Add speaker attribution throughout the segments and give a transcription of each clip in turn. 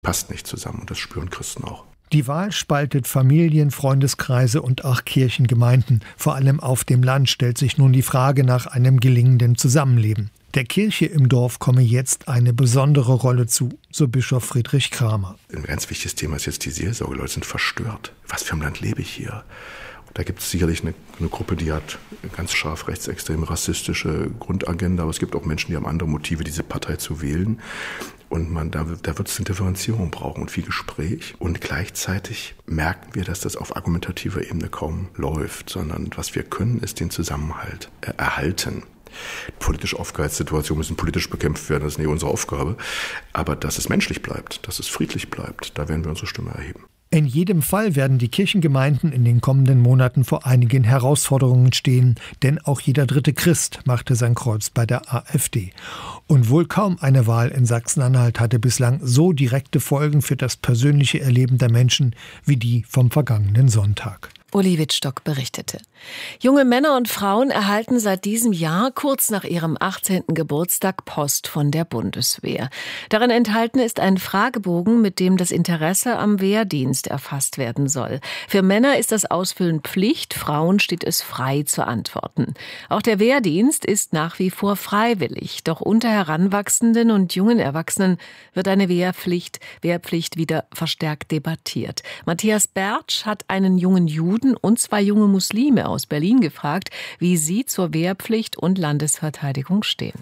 Speaker 1: passt nicht zusammen und das spüren Christen auch.
Speaker 2: Die Wahl spaltet Familien, Freundeskreise und auch Kirchengemeinden. Vor allem auf dem Land stellt sich nun die Frage nach einem gelingenden Zusammenleben. Der Kirche im Dorf komme jetzt eine besondere Rolle zu, so Bischof Friedrich Kramer.
Speaker 1: Ein ganz wichtiges Thema ist jetzt die Seelsorge. Leute sind verstört. Was für ein Land lebe ich hier? Da gibt es sicherlich eine Gruppe, die hat ganz scharf rechtsextreme, rassistische Grundagenda, aber es gibt auch Menschen, die haben andere Motive, diese Partei zu wählen. Und da wird es eine Differenzierung brauchen und viel Gespräch. Und gleichzeitig merken wir, dass das auf argumentativer Ebene kaum läuft, sondern was wir können, ist den Zusammenhalt erhalten. Politisch aufgeheizte Situationen müssen politisch bekämpft werden, das ist nicht unsere Aufgabe. Aber dass es menschlich bleibt, dass es friedlich bleibt, da werden wir unsere Stimme erheben.
Speaker 2: In jedem Fall werden die Kirchengemeinden in den kommenden Monaten vor einigen Herausforderungen stehen, denn auch jeder dritte Christ machte sein Kreuz bei der AfD. Und wohl kaum eine Wahl in Sachsen-Anhalt hatte bislang so direkte Folgen für das persönliche Erleben der Menschen wie die vom vergangenen Sonntag.
Speaker 3: Uli Wittstock berichtete. Junge Männer und Frauen erhalten seit diesem Jahr kurz nach ihrem 18. Geburtstag Post von der Bundeswehr. Darin enthalten ist ein Fragebogen, mit dem das Interesse am Wehrdienst erfasst werden soll. Für Männer ist das Ausfüllen Pflicht, Frauen steht es frei zu antworten. Auch der Wehrdienst ist nach wie vor freiwillig. Doch unter Heranwachsenden und jungen Erwachsenen wird eine Wehrpflicht wieder verstärkt debattiert. Matthias Bertsch hat einen jungen Juden und 2 junge Muslime aus Berlin gefragt, wie sie zur Wehrpflicht und Landesverteidigung stehen.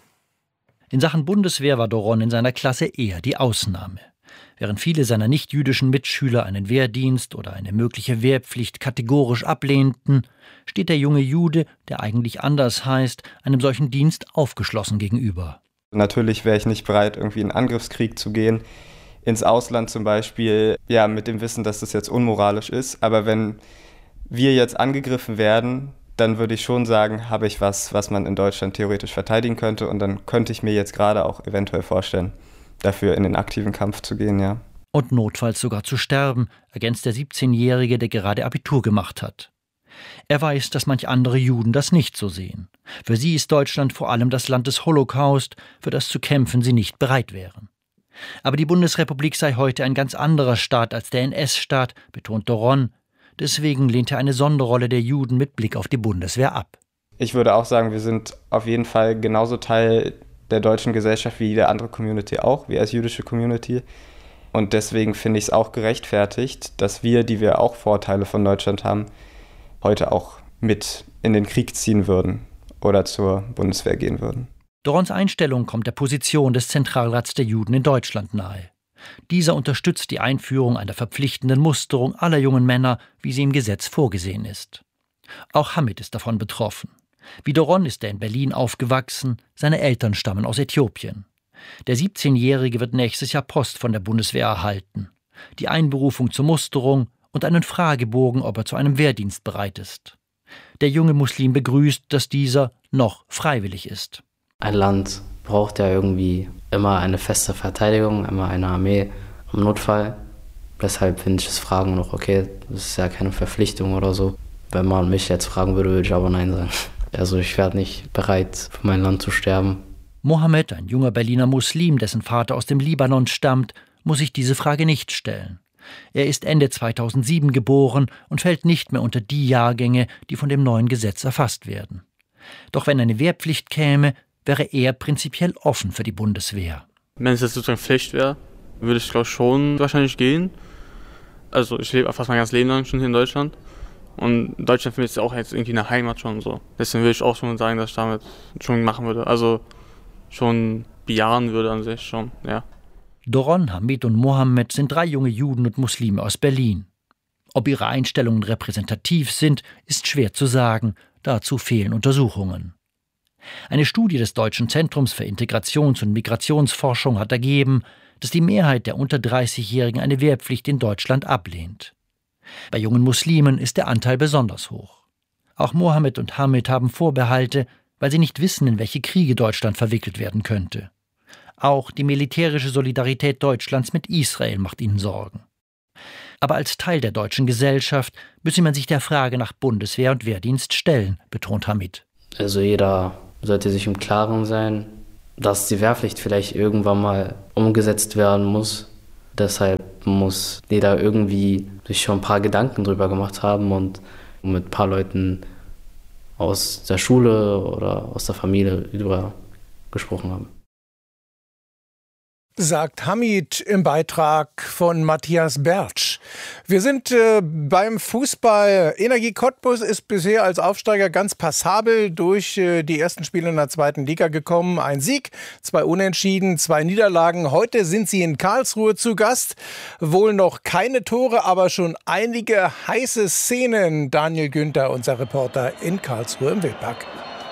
Speaker 4: In Sachen Bundeswehr war Doron in seiner Klasse eher die Ausnahme. Während viele seiner nichtjüdischen Mitschüler einen Wehrdienst oder eine mögliche Wehrpflicht kategorisch ablehnten, steht der junge Jude, der eigentlich anders heißt, einem solchen Dienst aufgeschlossen gegenüber.
Speaker 5: Natürlich wäre ich nicht bereit, irgendwie in einen Angriffskrieg zu gehen, ins Ausland zum Beispiel, ja, mit dem Wissen, dass das jetzt unmoralisch ist. Aber wenn wir jetzt angegriffen werden, dann würde ich schon sagen, habe ich was man in Deutschland theoretisch verteidigen könnte. Und dann könnte ich mir jetzt gerade auch eventuell vorstellen, dafür in den aktiven Kampf zu gehen, ja.
Speaker 4: Und notfalls sogar zu sterben, ergänzt der 17-Jährige, der gerade Abitur gemacht hat. Er weiß, dass manch andere Juden das nicht so sehen. Für sie ist Deutschland vor allem das Land des Holocaust, für das zu kämpfen sie nicht bereit wären. Aber die Bundesrepublik sei heute ein ganz anderer Staat als der NS-Staat, betont Doron. Deswegen lehnt er eine Sonderrolle der Juden mit Blick auf die Bundeswehr ab.
Speaker 5: Ich würde auch sagen, wir sind auf jeden Fall genauso Teil der deutschen Gesellschaft wie jede andere Community auch, wir als jüdische Community. Und deswegen finde ich es auch gerechtfertigt, dass wir, die wir auch Vorteile von Deutschland haben, heute auch mit in den Krieg ziehen würden oder zur Bundeswehr gehen würden.
Speaker 4: Dorons Einstellung kommt der Position des Zentralrats der Juden in Deutschland nahe. Dieser unterstützt die Einführung einer verpflichtenden Musterung aller jungen Männer, wie sie im Gesetz vorgesehen ist. Auch Hamid ist davon betroffen. Wie Doron ist er in Berlin aufgewachsen, seine Eltern stammen aus Äthiopien. Der 17-Jährige wird nächstes Jahr Post von der Bundeswehr erhalten. Die Einberufung zur Musterung und einen Fragebogen, ob er zu einem Wehrdienst bereit ist. Der junge Muslim begrüßt, dass dieser noch freiwillig ist.
Speaker 6: Ein Land braucht ja irgendwie immer eine feste Verteidigung, immer eine Armee im Notfall. Deshalb finde ich das Fragen noch okay. Das ist ja keine Verpflichtung oder so. Wenn man mich jetzt fragen würde, würde ich aber nein sagen. Also ich werde nicht bereit, für mein Land zu sterben.
Speaker 4: Mohammed, ein junger Berliner Muslim, dessen Vater aus dem Libanon stammt, muss sich diese Frage nicht stellen. Er ist Ende 2007 geboren und fällt nicht mehr unter die Jahrgänge, die von dem neuen Gesetz erfasst werden. Doch wenn eine Wehrpflicht käme, wäre er prinzipiell offen für die Bundeswehr.
Speaker 7: Wenn es jetzt sozusagen Pflicht wäre, würde ich glaube schon wahrscheinlich gehen. Also ich lebe fast mein ganzes Leben lang schon hier in Deutschland. Und Deutschland für mich ist ja auch jetzt irgendwie eine Heimat schon so. Deswegen würde ich auch schon sagen, dass ich damit schon machen würde. Also schon bejahen würde an sich schon, ja.
Speaker 4: Doron, Hamid und Mohammed sind 3 junge Juden und Muslime aus Berlin. Ob ihre Einstellungen repräsentativ sind, ist schwer zu sagen. Dazu fehlen Untersuchungen. Eine Studie des Deutschen Zentrums für Integrations- und Migrationsforschung hat ergeben, dass die Mehrheit der unter 30-Jährigen eine Wehrpflicht in Deutschland ablehnt. Bei jungen Muslimen ist der Anteil besonders hoch. Auch Mohammed und Hamid haben Vorbehalte, weil sie nicht wissen, in welche Kriege Deutschland verwickelt werden könnte. Auch die militärische Solidarität Deutschlands mit Israel macht ihnen Sorgen. Aber als Teil der deutschen Gesellschaft müsse man sich der Frage nach Bundeswehr und Wehrdienst stellen, betont Hamid.
Speaker 6: Also jeder sollte sich im Klaren sein, dass die Wehrpflicht vielleicht irgendwann mal umgesetzt werden muss, Deshalb muss jeder irgendwie sich schon ein paar Gedanken drüber gemacht haben und mit ein paar Leuten aus der Schule oder aus der Familie darüber gesprochen haben.
Speaker 2: Sagt Hamid im Beitrag von Matthias Bertsch. Wir sind beim Fußball. Energie Cottbus ist bisher als Aufsteiger ganz passabel durch die ersten Spiele in der 2. Liga gekommen. Ein Sieg, 2 Unentschieden, 2 Niederlagen. Heute sind sie in Karlsruhe zu Gast. Wohl noch keine Tore, aber schon einige heiße Szenen. Daniel Günther, unser Reporter in Karlsruhe im Wildpark.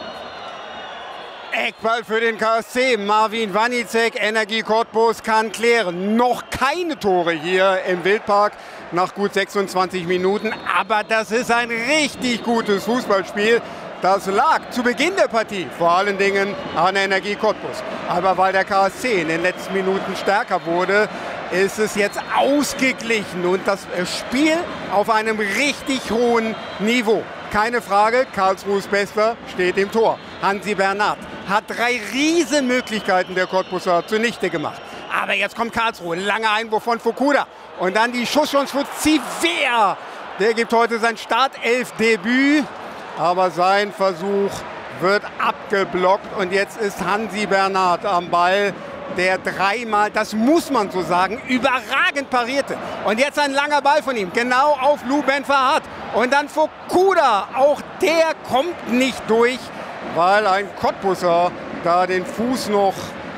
Speaker 8: Eckball für den KSC. Marvin Wanicek, Energie Cottbus kann klären. Noch keine Tore hier im Wildpark nach gut 26 Minuten. Aber das ist ein richtig gutes Fußballspiel. Das lag zu Beginn der Partie vor allen Dingen an Energie Cottbus. Aber weil der KSC in den letzten Minuten stärker wurde, ist es jetzt ausgeglichen. Und das Spiel auf einem richtig hohen Niveau. Keine Frage, Karlsruhes Bester steht im Tor. Hansi Bernhard hat 3 Riesenmöglichkeiten der Cottbuser zunichte gemacht. Aber jetzt kommt Karlsruhe, langer Einwurf von Fukuda. Und dann die Schusschance für Ziver. Der gibt heute sein Startelf-Debüt. Aber sein Versuch wird abgeblockt. Und jetzt ist Hansi Bernhard am Ball, der 3-mal, das muss man so sagen, überragend parierte. Und jetzt ein langer Ball von ihm, genau auf Lou Ben Fahad. Und dann Fukuda, auch der kommt nicht durch, weil ein Cottbuser da den Fuß noch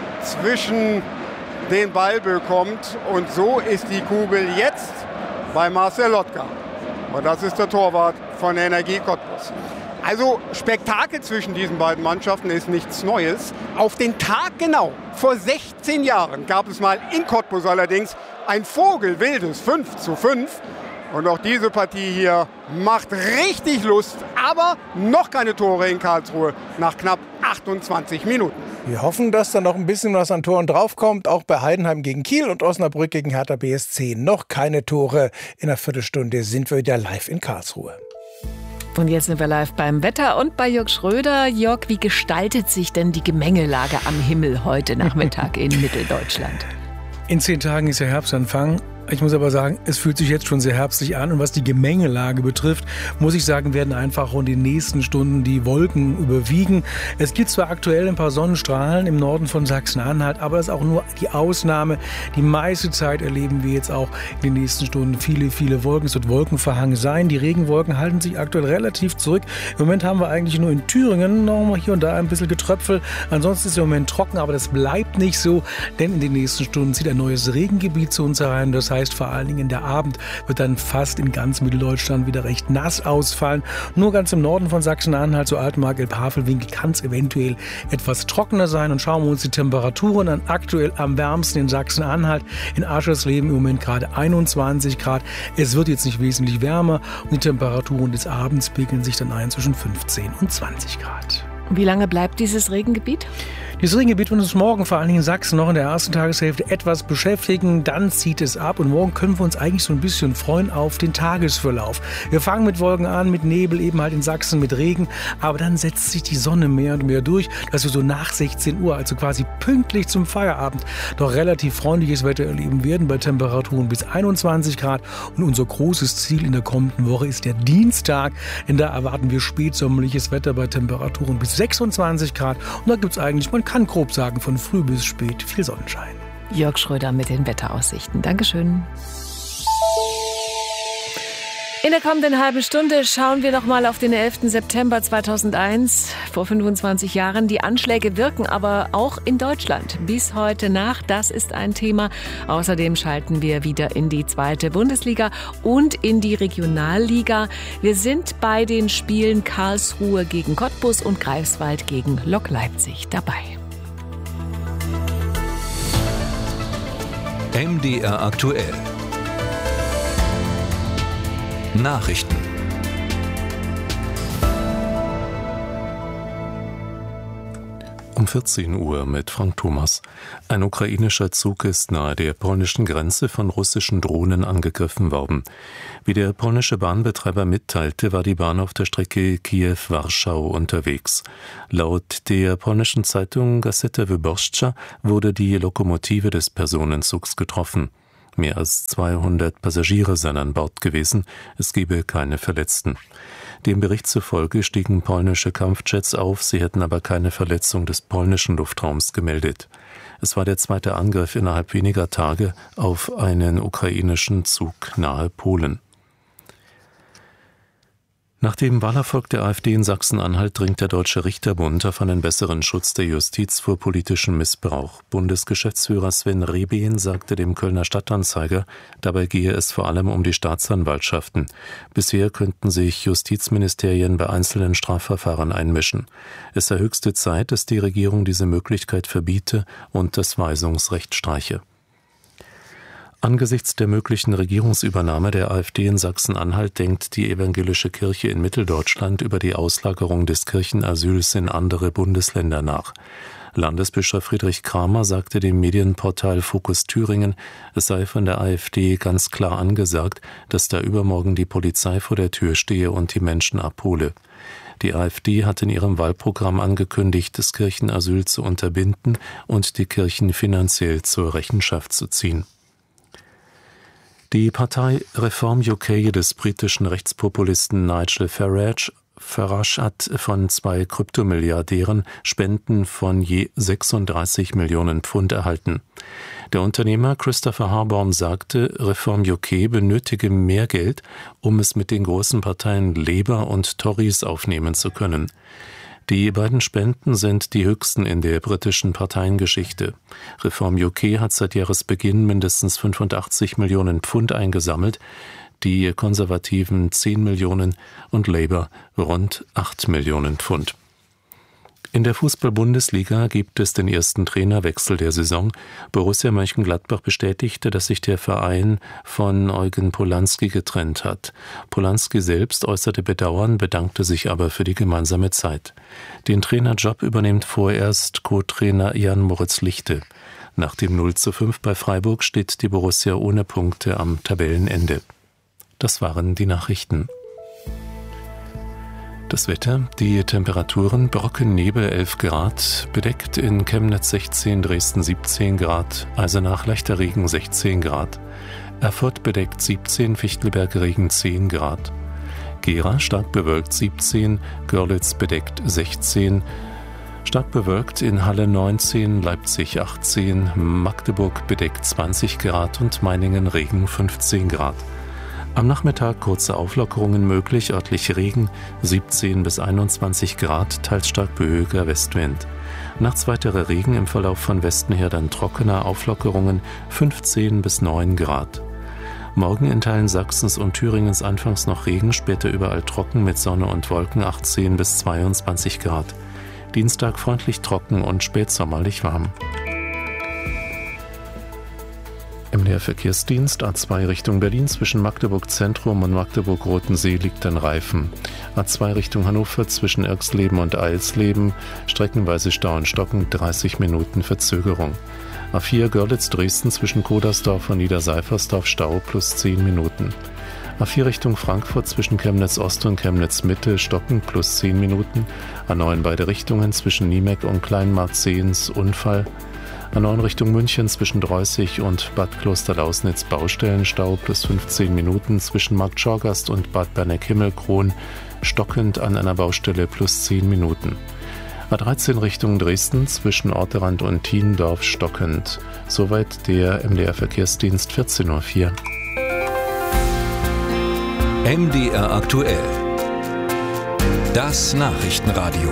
Speaker 8: zwischen den Ball bekommt. Und so ist die Kugel jetzt bei Marcel Lotka. Und das ist der Torwart von Energie Cottbus. Also Spektakel zwischen diesen beiden Mannschaften ist nichts Neues. Auf den Tag genau, vor 16 Jahren gab es mal in Cottbus allerdings ein vogelwildes 5:5. Und auch diese Partie hier macht richtig Lust, aber noch keine Tore in Karlsruhe nach knapp 28 Minuten.
Speaker 2: Wir hoffen, dass da noch ein bisschen was an Toren draufkommt, auch bei Heidenheim gegen Kiel und Osnabrück gegen Hertha BSC. Noch keine Tore. In einer Viertelstunde sind wir wieder live in Karlsruhe.
Speaker 3: Und jetzt sind wir live beim Wetter und bei Jörg Schröder. Jörg, wie gestaltet sich denn die Gemengelage am Himmel heute Nachmittag in Mitteldeutschland?
Speaker 9: In 10 Tagen ist ja Herbstanfang. Ich muss aber sagen, es fühlt sich jetzt schon sehr herbstlich an. Und was die Gemengelage betrifft, muss ich sagen, werden einfach in den nächsten Stunden die Wolken überwiegen. Es gibt zwar aktuell ein paar Sonnenstrahlen im Norden von Sachsen-Anhalt, aber das ist auch nur die Ausnahme. Die meiste Zeit erleben wir jetzt auch in den nächsten Stunden viele Wolken. Es wird wolkenverhangen sein. Die Regenwolken halten sich aktuell relativ zurück. Im Moment haben wir eigentlich nur in Thüringen noch mal hier und da ein bisschen Getröpfel. Ansonsten ist es im Moment trocken, aber das bleibt nicht so, denn in den nächsten Stunden zieht ein neues Regengebiet zu uns herein. Das heißt, vor allen Dingen der Abend wird dann fast in ganz Mitteldeutschland wieder recht nass ausfallen. Nur ganz im Norden von Sachsen-Anhalt, so Altmark, Elb-Havelwinkel, kann es eventuell etwas trockener sein. Und schauen wir uns die Temperaturen an. Aktuell am wärmsten in Sachsen-Anhalt, in Aschersleben im Moment gerade 21 Grad. Es wird jetzt nicht wesentlich wärmer und die Temperaturen des Abends pegeln sich dann ein zwischen 15 und 20 Grad.
Speaker 3: Wie lange bleibt dieses Regengebiet?
Speaker 9: Dieses Regengebiet wird uns morgen, vor allen Dingen in Sachsen, noch in der ersten Tageshälfte etwas beschäftigen. Dann zieht es ab und morgen können wir uns eigentlich so ein bisschen freuen auf den Tagesverlauf. Wir fangen mit Wolken an, mit Nebel, eben halt in Sachsen mit Regen. Aber dann setzt sich die Sonne mehr und mehr durch, dass wir so nach 16 Uhr, also quasi pünktlich zum Feierabend, doch relativ freundliches Wetter erleben werden bei Temperaturen bis 21 Grad. Und unser großes Ziel in der kommenden Woche ist der Dienstag, denn da erwarten wir spätsommerliches Wetter bei Temperaturen bis 26 Grad. Und da gibt es eigentlich, man kann grob sagen, von früh bis spät viel Sonnenschein.
Speaker 3: Jörg Schröder mit den Wetteraussichten. Dankeschön. In der kommenden halben Stunde schauen wir noch mal auf den 11. September 2001, vor 25 Jahren. Die Anschläge wirken aber auch in Deutschland bis heute nach. Das ist ein Thema. Außerdem schalten wir wieder in die 2. Bundesliga und in die Regionalliga. Wir sind bei den Spielen Karlsruhe gegen Cottbus und Greifswald gegen Lok Leipzig dabei.
Speaker 10: MDR aktuell. Nachrichten. Um 14 Uhr mit Frank Thomas. Ein ukrainischer Zug ist nahe der polnischen Grenze von russischen Drohnen angegriffen worden. Wie der polnische Bahnbetreiber mitteilte, war die Bahn auf der Strecke Kiew-Warschau unterwegs. Laut der polnischen Zeitung Gazeta Wyborcza wurde die Lokomotive des Personenzugs getroffen. Mehr als 200 Passagiere seien an Bord gewesen. Es gebe keine Verletzten. Dem Bericht zufolge stiegen polnische Kampfjets auf, sie hätten aber keine Verletzung des polnischen Luftraums gemeldet. Es war der zweite Angriff innerhalb weniger Tage auf einen ukrainischen Zug nahe Polen. Nach dem Wahlerfolg der AfD in Sachsen-Anhalt dringt der Deutsche Richterbund auf einen besseren Schutz der Justiz vor politischem Missbrauch. Bundesgeschäftsführer Sven Rehbehn sagte dem Kölner Stadtanzeiger, dabei gehe es vor allem um die Staatsanwaltschaften. Bisher könnten sich Justizministerien bei einzelnen Strafverfahren einmischen. Es sei höchste Zeit, dass die Regierung diese Möglichkeit verbiete und das Weisungsrecht streiche. Angesichts der möglichen Regierungsübernahme der AfD in Sachsen-Anhalt denkt die evangelische Kirche in Mitteldeutschland über die Auslagerung des Kirchenasyls in andere Bundesländer nach. Landesbischof Friedrich Kramer sagte dem Medienportal Fokus Thüringen, es sei von der AfD ganz klar angesagt, dass da übermorgen die Polizei vor der Tür stehe und die Menschen abhole. Die AfD hat in ihrem Wahlprogramm angekündigt, das Kirchenasyl zu unterbinden und die Kirchen finanziell zur Rechenschaft zu ziehen. Die Partei Reform UK des britischen Rechtspopulisten Nigel Farage hat von 2 Kryptomilliardären Spenden von je 36 Millionen Pfund erhalten. Der Unternehmer Christopher Harbaum sagte, Reform UK benötige mehr Geld, um es mit den großen Parteien Labour und Tories aufnehmen zu können. Die beiden Spenden sind die höchsten in der britischen Parteiengeschichte. Reform UK hat seit Jahresbeginn mindestens 85 Millionen Pfund eingesammelt, die Konservativen 10 Millionen und Labour rund 8 Millionen Pfund. In der Fußball-Bundesliga gibt es den ersten Trainerwechsel der Saison. Borussia Mönchengladbach bestätigte, dass sich der Verein von Eugen Polanski getrennt hat. Polanski selbst äußerte Bedauern, bedankte sich aber für die gemeinsame Zeit. Den Trainerjob übernimmt vorerst Co-Trainer Jan-Moritz Lichte. Nach dem 0:5 bei Freiburg steht die Borussia ohne Punkte am Tabellenende. Das waren die Nachrichten. Das Wetter, die Temperaturen, Brockennebel 11 Grad, bedeckt in Chemnitz 16, Dresden 17 Grad, Eisenach leichter Regen 16 Grad, Erfurt bedeckt 17, Fichtelberg Regen 10 Grad, Gera stark bewölkt 17, Görlitz bedeckt 16, stark bewölkt in Halle 19, Leipzig 18, Magdeburg bedeckt 20 Grad und Meiningen Regen 15 Grad. Am Nachmittag kurze Auflockerungen möglich, örtlich Regen, 17 bis 21 Grad, teils stark böiger Westwind. Nachts weiterer Regen, im Verlauf von Westen her dann trockener, Auflockerungen, 15 bis 9 Grad. Morgen in Teilen Sachsens und Thüringens anfangs noch Regen, später überall trocken mit Sonne und Wolken, 18 bis 22 Grad. Dienstag freundlich trocken und spätsommerlich warm. MDR Verkehrsdienst A2 Richtung Berlin zwischen Magdeburg Zentrum und Magdeburg-Rotensee liegt ein Reifen. A2 Richtung Hannover zwischen Irxleben und Eilsleben streckenweise Stau und Stocken, 30 Minuten Verzögerung. A4 Görlitz-Dresden zwischen Kodersdorf und Niederseifersdorf Stau plus 10 Minuten. A4 Richtung Frankfurt zwischen Chemnitz Ost und Chemnitz Mitte stocken plus 10 Minuten. A9 in beide Richtungen zwischen Niemeck und Kleinmarkt-Sehens Unfall. A9 Richtung München zwischen Dreußig und Bad Klosterlausnitz Baustellenstau plus 15 Minuten zwischen Markt Schorgast und Bad Berneck-Himmelkron stockend an einer Baustelle plus 10 Minuten. A13 Richtung Dresden zwischen Orterand und Thiendorf stockend. Soweit der MDR Verkehrsdienst 14.04 Uhr.
Speaker 11: MDR aktuell. Das Nachrichtenradio.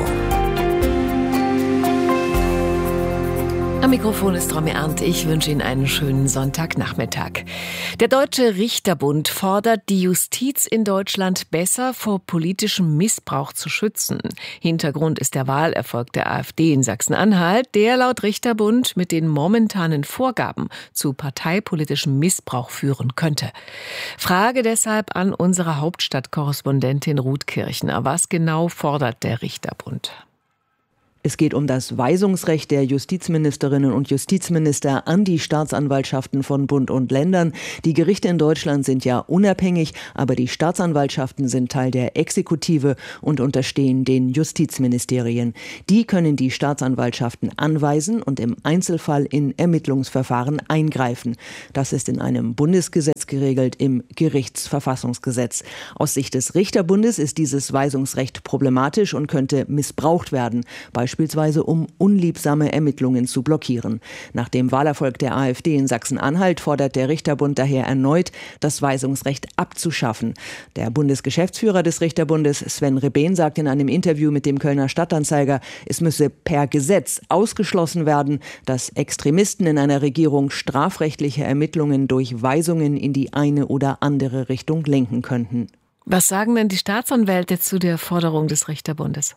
Speaker 3: Am Mikrofon ist Romy Arndt. Ich wünsche Ihnen einen schönen Sonntagnachmittag. Der Deutsche Richterbund fordert, die Justiz in Deutschland besser vor politischem Missbrauch zu schützen. Hintergrund ist der Wahlerfolg der AfD in Sachsen-Anhalt, der laut Richterbund mit den momentanen Vorgaben zu parteipolitischem Missbrauch führen könnte. Frage deshalb an unsere Hauptstadtkorrespondentin Ruth Kirchner. Was genau fordert der Richterbund?
Speaker 12: Es geht um das Weisungsrecht der Justizministerinnen und Justizminister an die Staatsanwaltschaften von Bund und Ländern. Die Gerichte in Deutschland sind ja unabhängig, aber die Staatsanwaltschaften sind Teil der Exekutive und unterstehen den Justizministerien. Die können die Staatsanwaltschaften anweisen und im Einzelfall in Ermittlungsverfahren eingreifen. Das ist in einem Bundesgesetz geregelt, im Gerichtsverfassungsgesetz. Aus Sicht des Richterbundes ist dieses Weisungsrecht problematisch und könnte missbraucht werden, beispielsweise um unliebsame Ermittlungen zu blockieren. Nach dem Wahlerfolg der AfD in Sachsen-Anhalt fordert der Richterbund daher erneut, das Weisungsrecht abzuschaffen. Der Bundesgeschäftsführer des Richterbundes, Sven Rebehn, sagt in einem Interview mit dem Kölner Stadtanzeiger, es müsse per Gesetz ausgeschlossen werden, dass Extremisten in einer Regierung strafrechtliche Ermittlungen durch Weisungen in die eine oder andere Richtung lenken könnten.
Speaker 3: Was sagen denn die Staatsanwälte zu der Forderung des Richterbundes?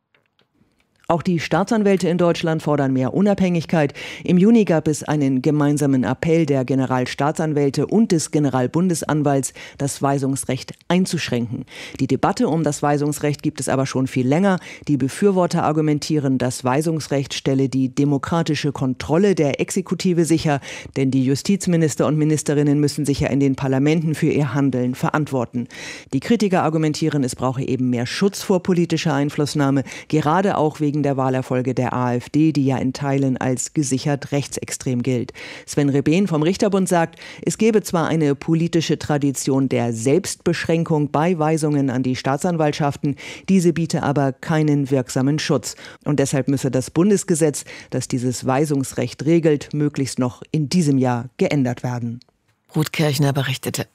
Speaker 12: Auch die Staatsanwälte in Deutschland fordern mehr Unabhängigkeit. Im Juni gab es einen gemeinsamen Appell der Generalstaatsanwälte und des Generalbundesanwalts, das Weisungsrecht einzuschränken. Die Debatte um das Weisungsrecht gibt es aber schon viel länger. Die Befürworter argumentieren, das Weisungsrecht stelle die demokratische Kontrolle der Exekutive sicher, denn die Justizminister und Ministerinnen müssen sich ja in den Parlamenten für ihr Handeln verantworten. Die Kritiker argumentieren, es brauche eben mehr Schutz vor politischer Einflussnahme, gerade auch wegen der Wahlerfolge der AfD, die ja in Teilen als gesichert rechtsextrem gilt. Sven Rebehn vom Richterbund sagt, es gebe zwar eine politische Tradition der Selbstbeschränkung bei Weisungen an die Staatsanwaltschaften, diese biete aber keinen wirksamen Schutz. Und deshalb müsse das Bundesgesetz, das dieses Weisungsrecht regelt, möglichst noch in diesem Jahr geändert werden.
Speaker 3: Ruth Kirchner berichtete.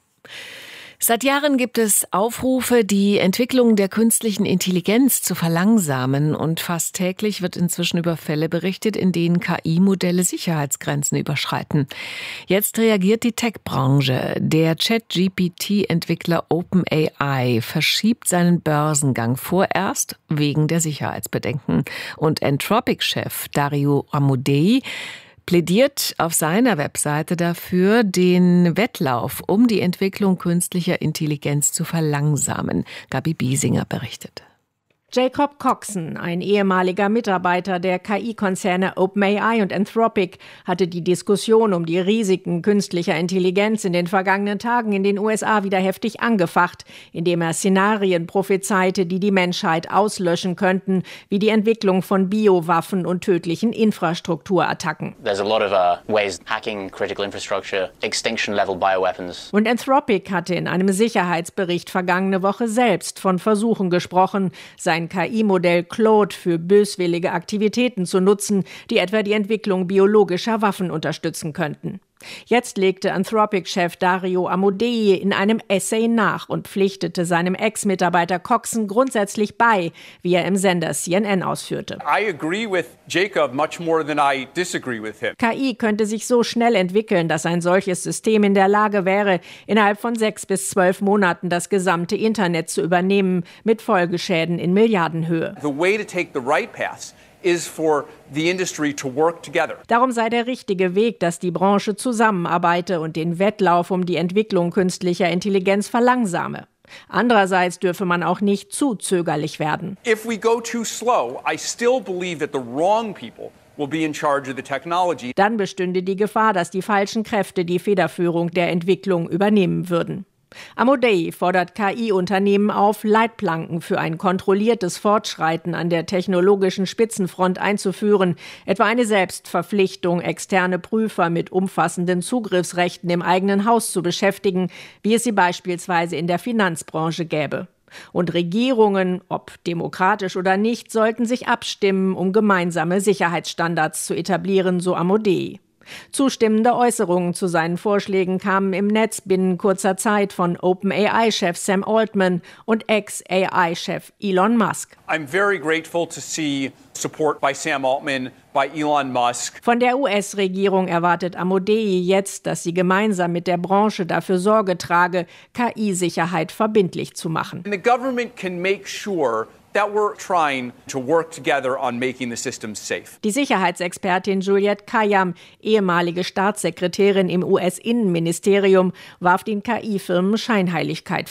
Speaker 3: Seit Jahren gibt es Aufrufe, die Entwicklung der künstlichen Intelligenz zu verlangsamen, und fast täglich wird inzwischen über Fälle berichtet, in denen KI-Modelle Sicherheitsgrenzen überschreiten. Jetzt reagiert die Tech-Branche. Der ChatGPT-Entwickler OpenAI verschiebt seinen Börsengang vorerst wegen der Sicherheitsbedenken. Und Anthropic-Chef Dario Amodei plädiert auf seiner Webseite dafür, den Wettlauf um die Entwicklung künstlicher Intelligenz zu verlangsamen. Gabi Biesinger berichtet.
Speaker 13: Jacob Coxon, ein ehemaliger Mitarbeiter der KI-Konzerne OpenAI und Anthropic, hatte die Diskussion um die Risiken künstlicher Intelligenz in den vergangenen Tagen in den USA wieder heftig angefacht, indem er Szenarien prophezeite, die die Menschheit auslöschen könnten, wie die Entwicklung von Biowaffen und tödlichen Infrastrukturattacken.
Speaker 14: There's a lot of ways hacking critical infrastructure, extinction-level bioweapons.
Speaker 13: Und Anthropic hatte in einem Sicherheitsbericht vergangene Woche selbst von Versuchen gesprochen, sein KI-Modell Claude für böswillige Aktivitäten zu nutzen, die etwa die Entwicklung biologischer Waffen unterstützen könnten. Jetzt legte Anthropic-Chef Dario Amodei in einem Essay nach und pflichtete seinem Ex-Mitarbeiter Coxon grundsätzlich bei, wie er im Sender CNN ausführte.
Speaker 15: I agree with Jacob much more than I disagree with him.
Speaker 13: KI könnte sich so schnell entwickeln, dass ein solches System in der Lage wäre, innerhalb von 6 bis 12 Monaten das gesamte Internet zu übernehmen, mit Folgeschäden in Milliardenhöhe.
Speaker 15: The way to take the right path is for the industry to work together.
Speaker 13: Darum sei der richtige Weg, dass die Branche zusammenarbeite und den Wettlauf um die Entwicklung künstlicher Intelligenz verlangsame. Andererseits dürfe man auch nicht zu zögerlich werden.
Speaker 15: If we go too slow, I still believe that the wrong people will be in charge of the technology.
Speaker 13: Dann bestünde die Gefahr, dass die falschen Kräfte die Federführung der Entwicklung übernehmen würden. Amodei fordert KI-Unternehmen auf, Leitplanken für ein kontrolliertes Fortschreiten an der technologischen Spitzenfront einzuführen, etwa eine Selbstverpflichtung, externe Prüfer mit umfassenden Zugriffsrechten im eigenen Haus zu beschäftigen, wie es sie beispielsweise in der Finanzbranche gäbe. Und Regierungen, ob demokratisch oder nicht, sollten sich abstimmen, um gemeinsame Sicherheitsstandards zu etablieren, so Amodei. Zustimmende Äußerungen zu seinen Vorschlägen kamen im Netz binnen kurzer Zeit von OpenAI-Chef Sam Altman und Ex-AI-Chef Elon Musk.
Speaker 15: I'm very grateful to see support by Sam Altman, by Elon Musk.
Speaker 13: Von der US-Regierung erwartet Amodei jetzt, dass sie gemeinsam mit der Branche dafür Sorge trage, KI-Sicherheit verbindlich zu machen.
Speaker 15: And the government can make sure that we're trying to work together on making the system safe.
Speaker 13: Die Sicherheitsexpertin Juliette Kayyem, ehemalige Staatssekretärin im US-Innenministerium, warf den KI-Firmen Scheinheiligkeit vor.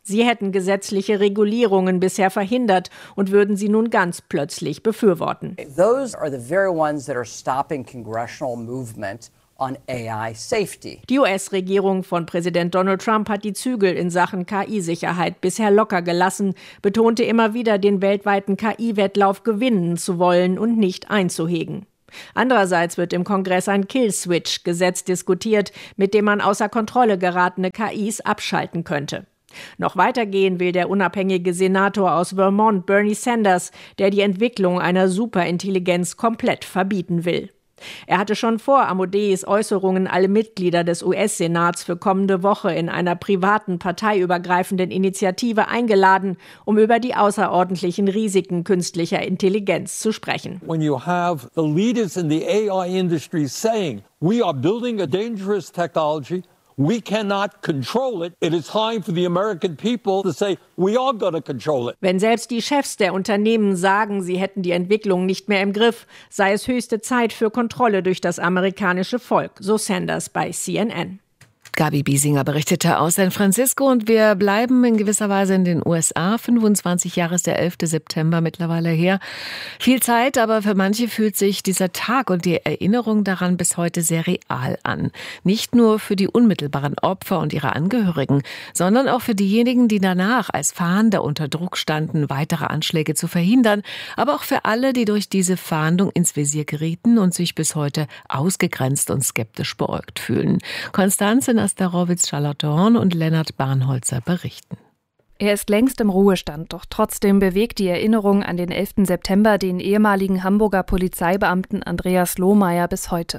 Speaker 13: Sie hätten gesetzliche Regulierungen bisher verhindert und würden sie nun ganz plötzlich befürworten.
Speaker 16: Those are the very ones that are stopping congressional movement on AI safety.
Speaker 13: Die US-Regierung von Präsident Donald Trump hat die Zügel in Sachen KI-Sicherheit bisher locker gelassen, betonte immer wieder, den weltweiten KI-Wettlauf gewinnen zu wollen und nicht einzuhegen. Andererseits wird im Kongress ein Kill-Switch-Gesetz diskutiert, mit dem man außer Kontrolle geratene KIs abschalten könnte. Noch weiter gehen will der unabhängige Senator aus Vermont, Bernie Sanders, der die Entwicklung einer Superintelligenz komplett verbieten will. Er hatte schon vor Amodeis Äußerungen alle Mitglieder des US-Senats für kommende Woche in einer privaten, parteiübergreifenden Initiative eingeladen, um über die außerordentlichen Risiken künstlicher Intelligenz zu sprechen.
Speaker 17: When you have the leaders in the AI industry saying, we are building a dangerous technology, we cannot control it. It is time for the American people to say, we are going to control it.
Speaker 13: Wenn selbst die Chefs der Unternehmen sagen, sie hätten die Entwicklung nicht mehr im Griff, sei es höchste Zeit für Kontrolle durch das amerikanische Volk, so Sanders bei CNN.
Speaker 3: Gabi Biesinger berichtete aus San Francisco und wir bleiben in gewisser Weise in den USA. 25 Jahre ist der 11. September mittlerweile her. Viel Zeit, aber für manche fühlt sich dieser Tag und die Erinnerung daran bis heute sehr real an. Nicht nur für die unmittelbaren Opfer und ihre Angehörigen, sondern auch für diejenigen, die danach als Fahnder unter Druck standen, weitere Anschläge zu verhindern, aber auch für alle, die durch diese Fahndung ins Visier gerieten und sich bis heute ausgegrenzt und skeptisch beäugt fühlen. Konstanze Nasterowitz, Charlotte Horn und Lennart Barnholzer berichten.
Speaker 18: Er ist längst im Ruhestand, doch trotzdem bewegt die Erinnerung an den 11. September den ehemaligen Hamburger Polizeibeamten Andreas Lohmeier bis heute.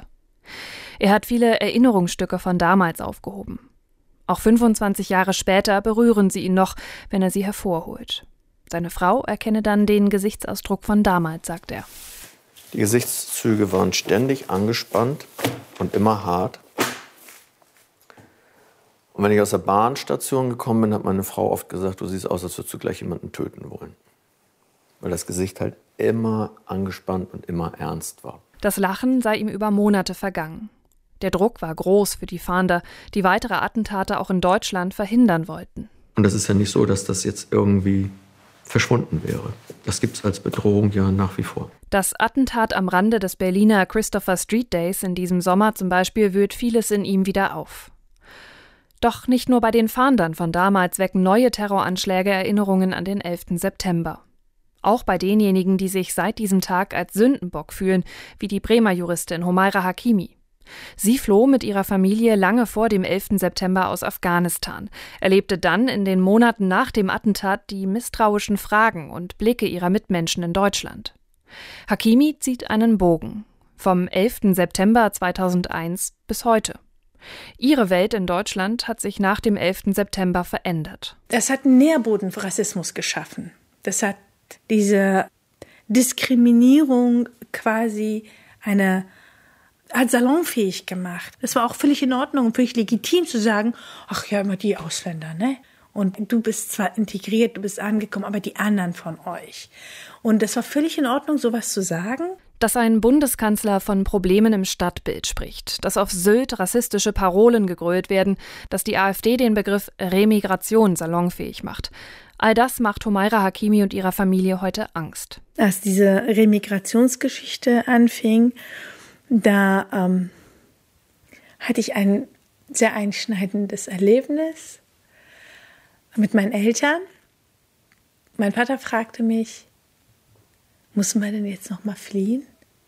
Speaker 18: Er hat viele Erinnerungsstücke von damals aufgehoben. Auch 25 Jahre später berühren sie ihn noch, wenn er sie hervorholt. Seine Frau erkenne dann den Gesichtsausdruck von damals, sagt er.
Speaker 19: Die Gesichtszüge waren ständig angespannt und immer hart. Und wenn ich aus der Bahnstation gekommen bin, hat meine Frau oft gesagt, du siehst aus, als würdest du gleich jemanden töten wollen. Weil das Gesicht halt immer angespannt und immer ernst war.
Speaker 18: Das Lachen sei ihm über Monate vergangen. Der Druck war groß für die Fahnder, die weitere Attentate auch in Deutschland verhindern wollten.
Speaker 19: Und das ist ja nicht so, dass das jetzt irgendwie verschwunden wäre. Das gibt es als Bedrohung ja nach wie vor.
Speaker 18: Das Attentat am Rande des Berliner Christopher Street Days in diesem Sommer zum Beispiel wühlt vieles in ihm wieder auf. Doch nicht nur bei den Fahndern von damals wecken neue Terroranschläge Erinnerungen an den 11. September. Auch bei denjenigen, die sich seit diesem Tag als Sündenbock fühlen, wie die Bremer Juristin Humaira Hakimi. Sie floh mit ihrer Familie lange vor dem 11. September aus Afghanistan, erlebte dann in den Monaten nach dem Attentat die misstrauischen Fragen und Blicke ihrer Mitmenschen in Deutschland. Hakimi zieht einen Bogen. Vom 11. September 2001 bis heute. Ihre Welt in Deutschland hat sich nach dem 11. September verändert.
Speaker 20: Das hat einen Nährboden für Rassismus geschaffen. Das hat diese Diskriminierung quasi hat salonfähig gemacht. Es war auch völlig in Ordnung und völlig legitim zu sagen, ach ja, immer die Ausländer, ne? Und du bist zwar integriert, du bist angekommen, aber die anderen von euch. Und das war völlig in Ordnung, sowas zu sagen.
Speaker 18: Dass ein Bundeskanzler von Problemen im Stadtbild spricht, dass auf Sylt rassistische Parolen gegrölt werden, dass die AfD den Begriff Remigration salonfähig macht. All das macht Humaira Hakimi und ihrer Familie heute Angst.
Speaker 20: Als diese Remigrationsgeschichte anfing, da hatte ich ein sehr einschneidendes Erlebnis mit meinen Eltern. Mein Vater fragte mich, müssen wir denn jetzt noch mal fliehen?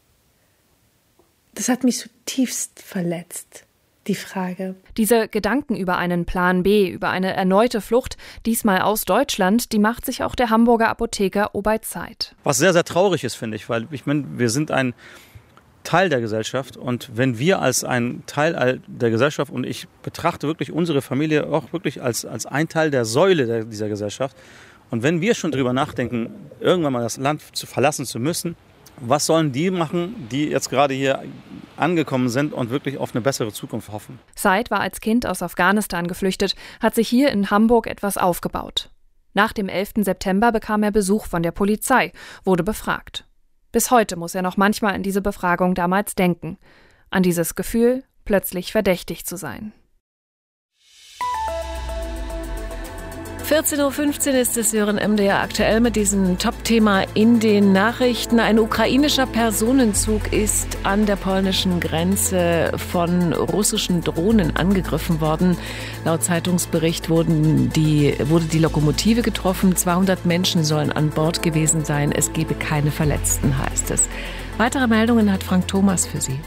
Speaker 20: Das hat mich zutiefst verletzt, die Frage.
Speaker 18: Diese Gedanken über einen Plan B, über eine erneute Flucht, diesmal aus Deutschland, die macht sich auch der Hamburger Apotheker Obay Zeit.
Speaker 21: Was sehr, sehr traurig ist, finde ich, weil ich meine, wir sind ein Teil der Gesellschaft und wenn wir als ein Teil der Gesellschaft, und ich betrachte wirklich unsere Familie auch wirklich als ein Teil der Säule dieser Gesellschaft, und wenn wir schon darüber nachdenken, irgendwann mal das Land verlassen zu müssen, was sollen die machen, die jetzt gerade hier angekommen sind und wirklich auf eine bessere Zukunft hoffen?
Speaker 18: Said war als Kind aus Afghanistan geflüchtet, hat sich hier in Hamburg etwas aufgebaut. Nach dem 11. September bekam er Besuch von der Polizei, wurde befragt. Bis heute muss er noch manchmal an diese Befragung damals denken, an dieses Gefühl, plötzlich verdächtig zu sein.
Speaker 3: 14.15 Uhr ist es, hören MDR aktuell mit diesem Top-Thema in den Nachrichten. Ein ukrainischer Personenzug ist an der polnischen Grenze von russischen Drohnen angegriffen worden. Laut Zeitungsbericht wurde die Lokomotive getroffen. 200 Menschen sollen an Bord gewesen sein. Es gebe keine Verletzten, heißt es. Weitere Meldungen hat Frank Thomas für Sie.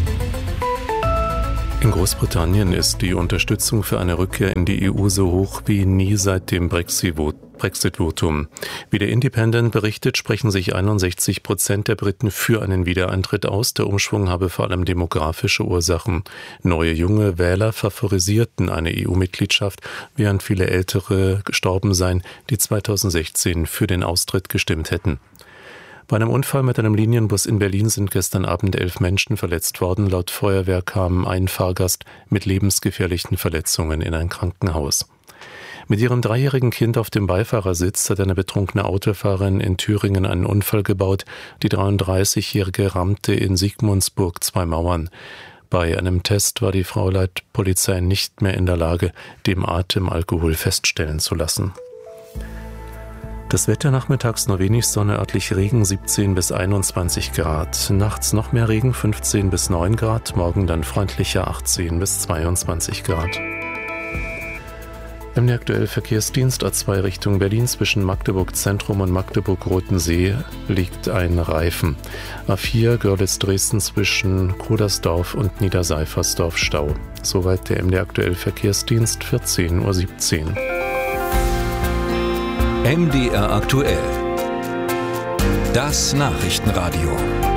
Speaker 10: In Großbritannien ist die Unterstützung für eine Rückkehr in die EU so hoch wie nie seit dem Brexit-Votum. Wie der Independent berichtet, sprechen sich 61% der Briten für einen Wiedereintritt aus. Der Umschwung habe vor allem demografische Ursachen. Neue junge Wähler favorisierten eine EU-Mitgliedschaft, während viele Ältere gestorben seien, die 2016 für den Austritt gestimmt hätten. Bei einem Unfall mit einem Linienbus in Berlin sind gestern Abend 11 Menschen verletzt worden. Laut Feuerwehr kam ein Fahrgast mit lebensgefährlichen Verletzungen in ein Krankenhaus. Mit ihrem 3-jährigen Kind auf dem Beifahrersitz hat eine betrunkene Autofahrerin in Thüringen einen Unfall gebaut. Die 33-Jährige rammte in Sigmundsburg 2 Mauern. Bei einem Test war die Frau laut Polizei nicht mehr in der Lage, den Atemalkohol feststellen zu lassen. Das Wetter nachmittags nur wenig Sonne, örtlich Regen 17 bis 21 Grad. Nachts noch mehr Regen 15 bis 9 Grad. Morgen dann freundlicher 18 bis 22 Grad. Im aktuellen Verkehrsdienst A2 Richtung Berlin zwischen Magdeburg Zentrum und Magdeburg-Rotensee liegt ein Reifen. A4 Görlitz-Dresden zwischen Kodersdorf und Niederseifersdorf Stau. Soweit der MDR aktuell Verkehrsdienst 14.17 Uhr.
Speaker 11: MDR aktuell. Das Nachrichtenradio.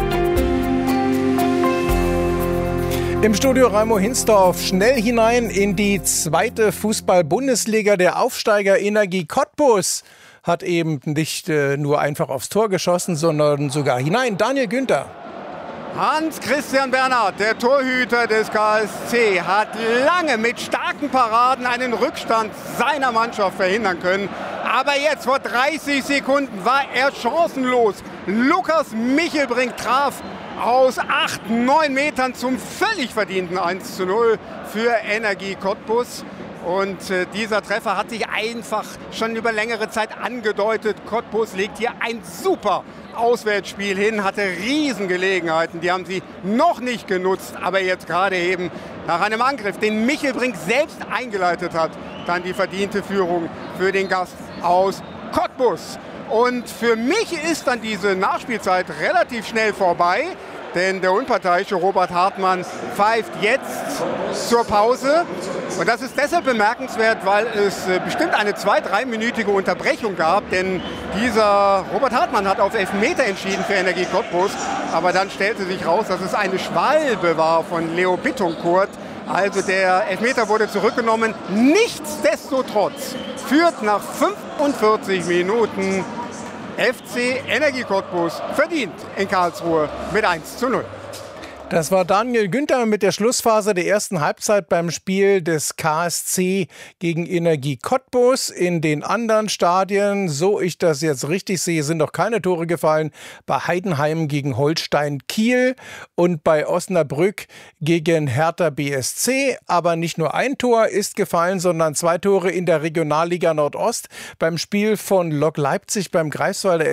Speaker 1: Im Studio Raimo Hinsdorf, schnell hinein in die 2. Fußball-Bundesliga. Der Aufsteiger Energie Cottbus hat eben nicht nur einfach aufs Tor geschossen, sondern sogar hinein. Daniel Günther.
Speaker 8: Hans-Christian Bernhard, der Torhüter des KSC, hat lange mit starken Paraden einen Rückstand seiner Mannschaft verhindern können. Aber jetzt vor 30 Sekunden war er chancenlos. Lukas Michelbrink traf aus 8, 9 Metern zum völlig verdienten 1:0 für Energie Cottbus. Und dieser Treffer hat sich einfach schon über längere Zeit angedeutet. Cottbus legt hier ein super Auswärtsspiel hin, hatte Riesengelegenheiten, die haben sie noch nicht genutzt, aber jetzt gerade eben nach einem Angriff, den Michelbrink selbst eingeleitet hat, dann die verdiente Führung für den Gast aus Cottbus. Und für mich ist dann diese Nachspielzeit relativ schnell vorbei, denn der unparteiische Robert Hartmann pfeift jetzt zur Pause. Und das ist deshalb bemerkenswert, weil es bestimmt eine 2-3-minütige Unterbrechung gab, denn dieser Robert Hartmann hat auf Elfmeter entschieden für Energie Cottbus, aber dann stellte sich raus, dass es eine Schwalbe war von Leo Bittencourt. Also der Elfmeter wurde zurückgenommen. Nichtsdestotrotz führt nach 45 Minuten FC Energie Cottbus verdient in Karlsruhe mit 1:0.
Speaker 1: Das war Daniel Günther mit der Schlussphase der ersten Halbzeit beim Spiel des KSC gegen Energie Cottbus. In den anderen Stadien, so ich das jetzt richtig sehe, sind noch keine Tore gefallen. Bei Heidenheim gegen Holstein Kiel und bei Osnabrück gegen Hertha BSC. Aber nicht nur ein Tor ist gefallen, sondern 2 Tore in der Regionalliga Nordost beim Spiel von Lok Leipzig beim Greifswalder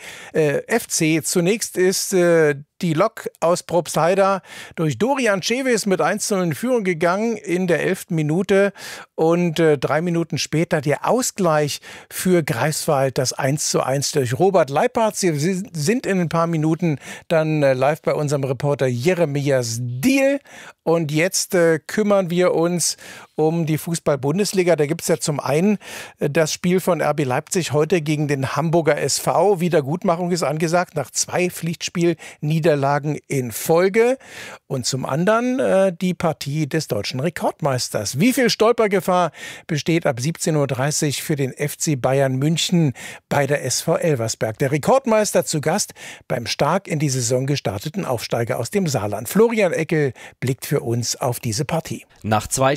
Speaker 1: FC. Zunächst ist die Lok aus Probstheida durch Dorian Cewes mit 1:0 in Führung gegangen in der 11. Minute und 3 Minuten später der Ausgleich für Greifswald, das 1:1 durch Robert Leipertz. Sie sind in ein paar Minuten dann live bei unserem Reporter Jeremias Diel. Und jetzt kümmern wir uns um die Fußball-Bundesliga. Da gibt es ja zum einen das Spiel von RB Leipzig heute gegen den Hamburger SV. Wiedergutmachung ist angesagt nach 2 Pflichtspielniederlagen in Folge. Und zum anderen die Partie des deutschen Rekordmeisters. Wie viel Stolpergefahr besteht ab 17.30 Uhr für den FC Bayern München bei der SV Elversberg? Der Rekordmeister zu Gast beim stark in die Saison gestarteten Aufsteiger aus dem Saarland. Florian Eckel blickt für uns auf diese Partie.
Speaker 22: Nach 2 Spieltagen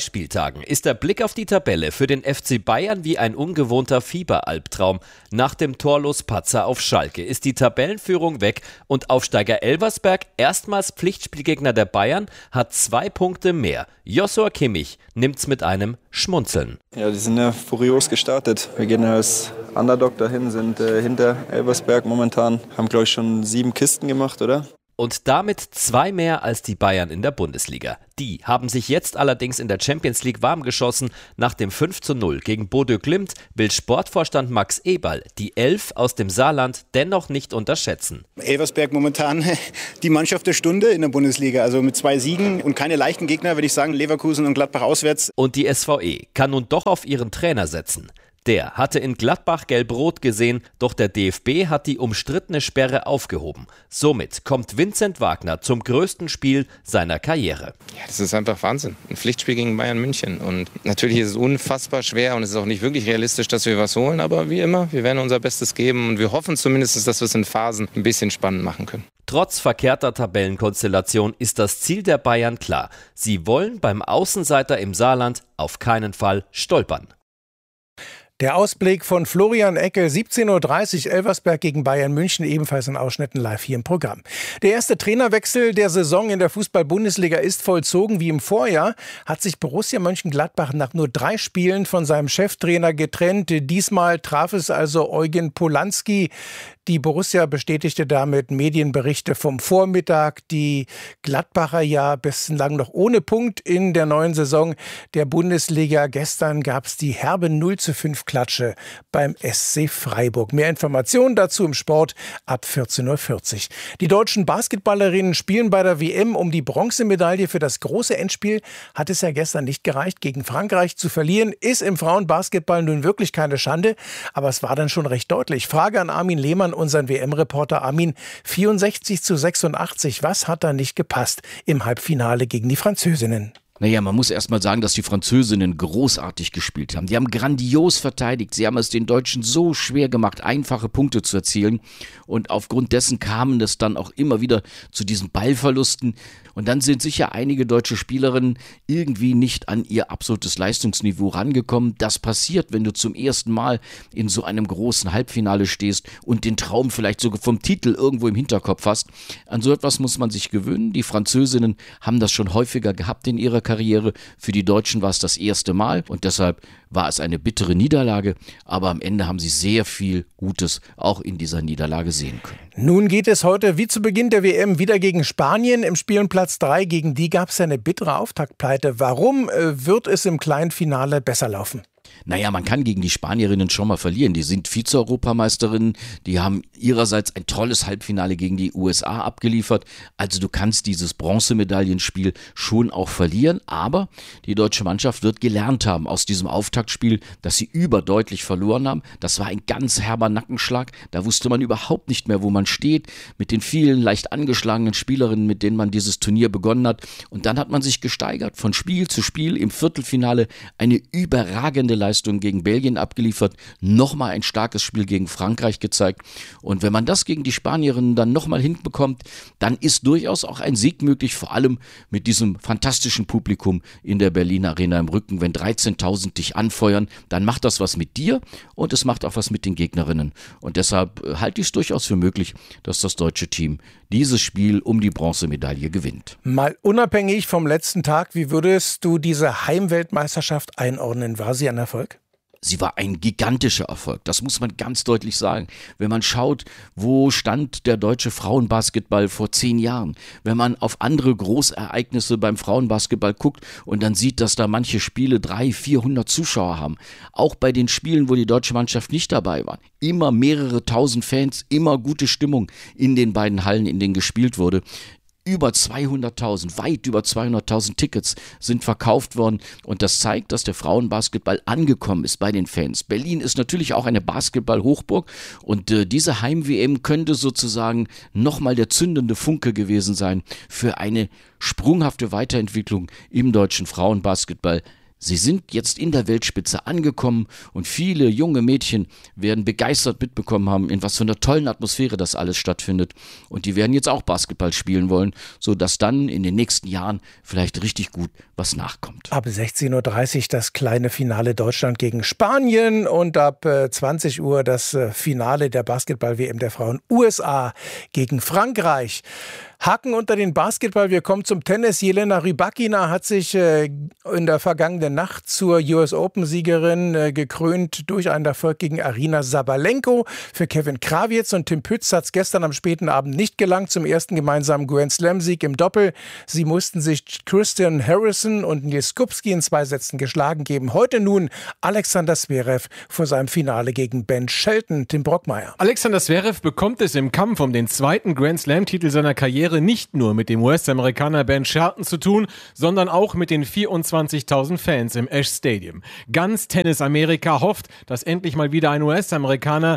Speaker 5: sagen, ist der Blick auf die Tabelle für den FC Bayern wie ein ungewohnter Fieberalbtraum. Nach dem Torlos-Patzer auf Schalke ist die Tabellenführung weg und Aufsteiger Elversberg, erstmals Pflichtspielgegner der Bayern, hat 2 Punkte mehr. Joshua Kimmich nimmt's mit einem Schmunzeln.
Speaker 22: Ja, die sind ja furios gestartet. Wir gehen als Underdog dahin, sind hinter Elversberg momentan, haben glaube ich schon 7 Kisten gemacht, oder?
Speaker 5: Und damit 2 mehr als die Bayern in der Bundesliga. Die haben sich jetzt allerdings in der Champions League warm geschossen. Nach dem 5:0 gegen Bodø Glimt will Sportvorstand Max Eberl die 11 aus dem Saarland dennoch nicht unterschätzen.
Speaker 23: Elversberg momentan die Mannschaft der Stunde in der Bundesliga. Also mit 2 Siegen und keine leichten Gegner, würde ich sagen, Leverkusen und Gladbach auswärts.
Speaker 5: Und die SVE kann nun doch auf ihren Trainer setzen. Der hatte in Gladbach gelb-rot gesehen, doch der DFB hat die umstrittene Sperre aufgehoben. Somit kommt Vincent Wagner zum größten Spiel seiner Karriere.
Speaker 24: Ja, das ist einfach Wahnsinn. Ein Pflichtspiel gegen Bayern München. Und natürlich ist es unfassbar schwer und es ist auch nicht wirklich realistisch, dass wir was holen. Aber wie immer, wir werden unser Bestes geben und wir hoffen zumindest, dass wir es in Phasen ein bisschen spannend machen können.
Speaker 5: Trotz verkehrter Tabellenkonstellation ist das Ziel der Bayern klar. Sie wollen beim Außenseiter im Saarland auf keinen Fall stolpern.
Speaker 1: Der Ausblick von Florian Eckel, 17:30 Uhr, Elversberg gegen Bayern München, ebenfalls in Ausschnitten live hier im Programm. Der erste Trainerwechsel der Saison in der Fußball-Bundesliga ist vollzogen. Wie im Vorjahr hat sich Borussia Mönchengladbach nach nur 3 Spielen von seinem Cheftrainer getrennt. Diesmal traf es also Eugen Polanski. Die Borussia bestätigte damit Medienberichte vom Vormittag. Die Gladbacher ja bislang noch ohne Punkt in der neuen Saison der Bundesliga. Gestern gab es die herbe 0:5 Klatsche beim SC Freiburg. Mehr Informationen dazu im Sport ab 14:40 Uhr. Die deutschen Basketballerinnen spielen bei der WM um die Bronzemedaille. Für das große Endspiel hat es ja gestern nicht gereicht. Gegen Frankreich zu verlieren, ist im Frauenbasketball nun wirklich keine Schande. Aber es war dann schon recht deutlich. Frage an Armin Lehmann, unseren WM-Reporter. Armin, 64:86. Was hat da nicht gepasst im Halbfinale gegen die Französinnen?
Speaker 25: Naja, man muss erst mal sagen, dass die Französinnen großartig gespielt haben. Die haben grandios verteidigt. Sie haben es den Deutschen so schwer gemacht, einfache Punkte zu erzielen. Und aufgrund dessen kamen es dann auch immer wieder zu diesen Ballverlusten. Und dann sind sicher einige deutsche Spielerinnen irgendwie nicht an ihr absolutes Leistungsniveau rangekommen. Das passiert, wenn du zum ersten Mal in so einem großen Halbfinale stehst und den Traum vielleicht sogar vom Titel irgendwo im Hinterkopf hast. An so etwas muss man sich gewöhnen. Die Französinnen haben das schon häufiger gehabt in ihrer Karriere. Für die Deutschen war es das erste Mal und deshalb war es eine bittere Niederlage. Aber am Ende haben sie sehr viel Gutes auch in dieser Niederlage sehen können.
Speaker 1: Nun geht es heute wie zu Beginn der WM wieder gegen Spanien im Spiel um Platz 3. Gegen die gab es ja eine bittere Auftaktpleite. Warum wird es im kleinen Finale besser laufen?
Speaker 25: Naja, man kann gegen die Spanierinnen schon mal verlieren. Die sind Vize-Europameisterinnen, die haben ihrerseits ein tolles Halbfinale gegen die USA abgeliefert. Also du kannst dieses Bronzemedaillenspiel schon auch verlieren, aber die deutsche Mannschaft wird gelernt haben aus diesem Auftaktspiel, dass sie überdeutlich verloren haben. Das war ein ganz herber Nackenschlag, da wusste man überhaupt nicht mehr, wo man steht, mit den vielen leicht angeschlagenen Spielerinnen, mit denen man dieses Turnier begonnen hat. Und dann hat man sich gesteigert, von Spiel zu Spiel, im Viertelfinale eine überragende Leistung gegen Belgien abgeliefert, nochmal ein starkes Spiel gegen Frankreich gezeigt. Und wenn man das gegen die Spanierinnen dann nochmal hinbekommt, dann ist durchaus auch ein Sieg möglich, vor allem mit diesem fantastischen Publikum in der Berlin Arena im Rücken. Wenn 13.000 dich anfeuern, dann macht das was mit dir und es macht auch was mit den Gegnerinnen. Und deshalb halte ich es durchaus für möglich, dass das deutsche Team dieses Spiel um die Bronzemedaille gewinnt.
Speaker 1: Mal unabhängig vom letzten Tag, wie würdest du diese Heimweltmeisterschaft einordnen? War sie ein Erfolg?
Speaker 25: Sie war ein gigantischer Erfolg, das muss man ganz deutlich sagen. Wenn man schaut, wo stand der deutsche Frauenbasketball vor 10 Jahren, wenn man auf andere Großereignisse beim Frauenbasketball guckt und dann sieht, dass da manche Spiele 300-400 Zuschauer haben, auch bei den Spielen, wo die deutsche Mannschaft nicht dabei war, immer mehrere tausend Fans, immer gute Stimmung in den beiden Hallen, in denen gespielt wurde. Über 200.000, weit über 200.000 Tickets sind verkauft worden und das zeigt, dass der Frauenbasketball angekommen ist bei den Fans. Berlin ist natürlich auch eine Basketball-Hochburg und diese Heim-WM könnte sozusagen nochmal der zündende Funke gewesen sein für eine sprunghafte Weiterentwicklung im deutschen Frauenbasketball. Sie sind jetzt in der Weltspitze angekommen und viele junge Mädchen werden begeistert mitbekommen haben, in was für einer tollen Atmosphäre das alles stattfindet. Und die werden jetzt auch Basketball spielen wollen, sodass dann in den nächsten Jahren vielleicht richtig gut was nachkommt.
Speaker 1: Ab 16.30 Uhr das kleine Finale Deutschland gegen Spanien und ab 20 Uhr das Finale der Basketball-WM der Frauen USA gegen Frankreich. Haken unter den Basketball, wir kommen zum Tennis. Jelena Rybakina hat sich in der vergangenen Nacht zur US Open-Siegerin gekrönt durch einen Erfolg gegen Aryna Sabalenko. Für Kevin Krawietz und Tim Pütz hat es gestern am späten Abend nicht gelangt zum ersten gemeinsamen Grand Slam-Sieg im Doppel. Sie mussten sich Christian Harrison und Nils Skupski in 2 Sätzen geschlagen geben. Heute nun Alexander Zverev vor seinem Finale gegen Ben Shelton. Tim Brockmeier.
Speaker 2: Alexander Zverev bekommt es im Kampf um den zweiten Grand Slam-Titel seiner Karriere nicht nur mit dem US-Amerikaner Ben Shelton zu tun, sondern auch mit den 24.000 Fans im Ash Stadium. Ganz Tennis-Amerika hofft, dass endlich mal wieder ein US-Amerikaner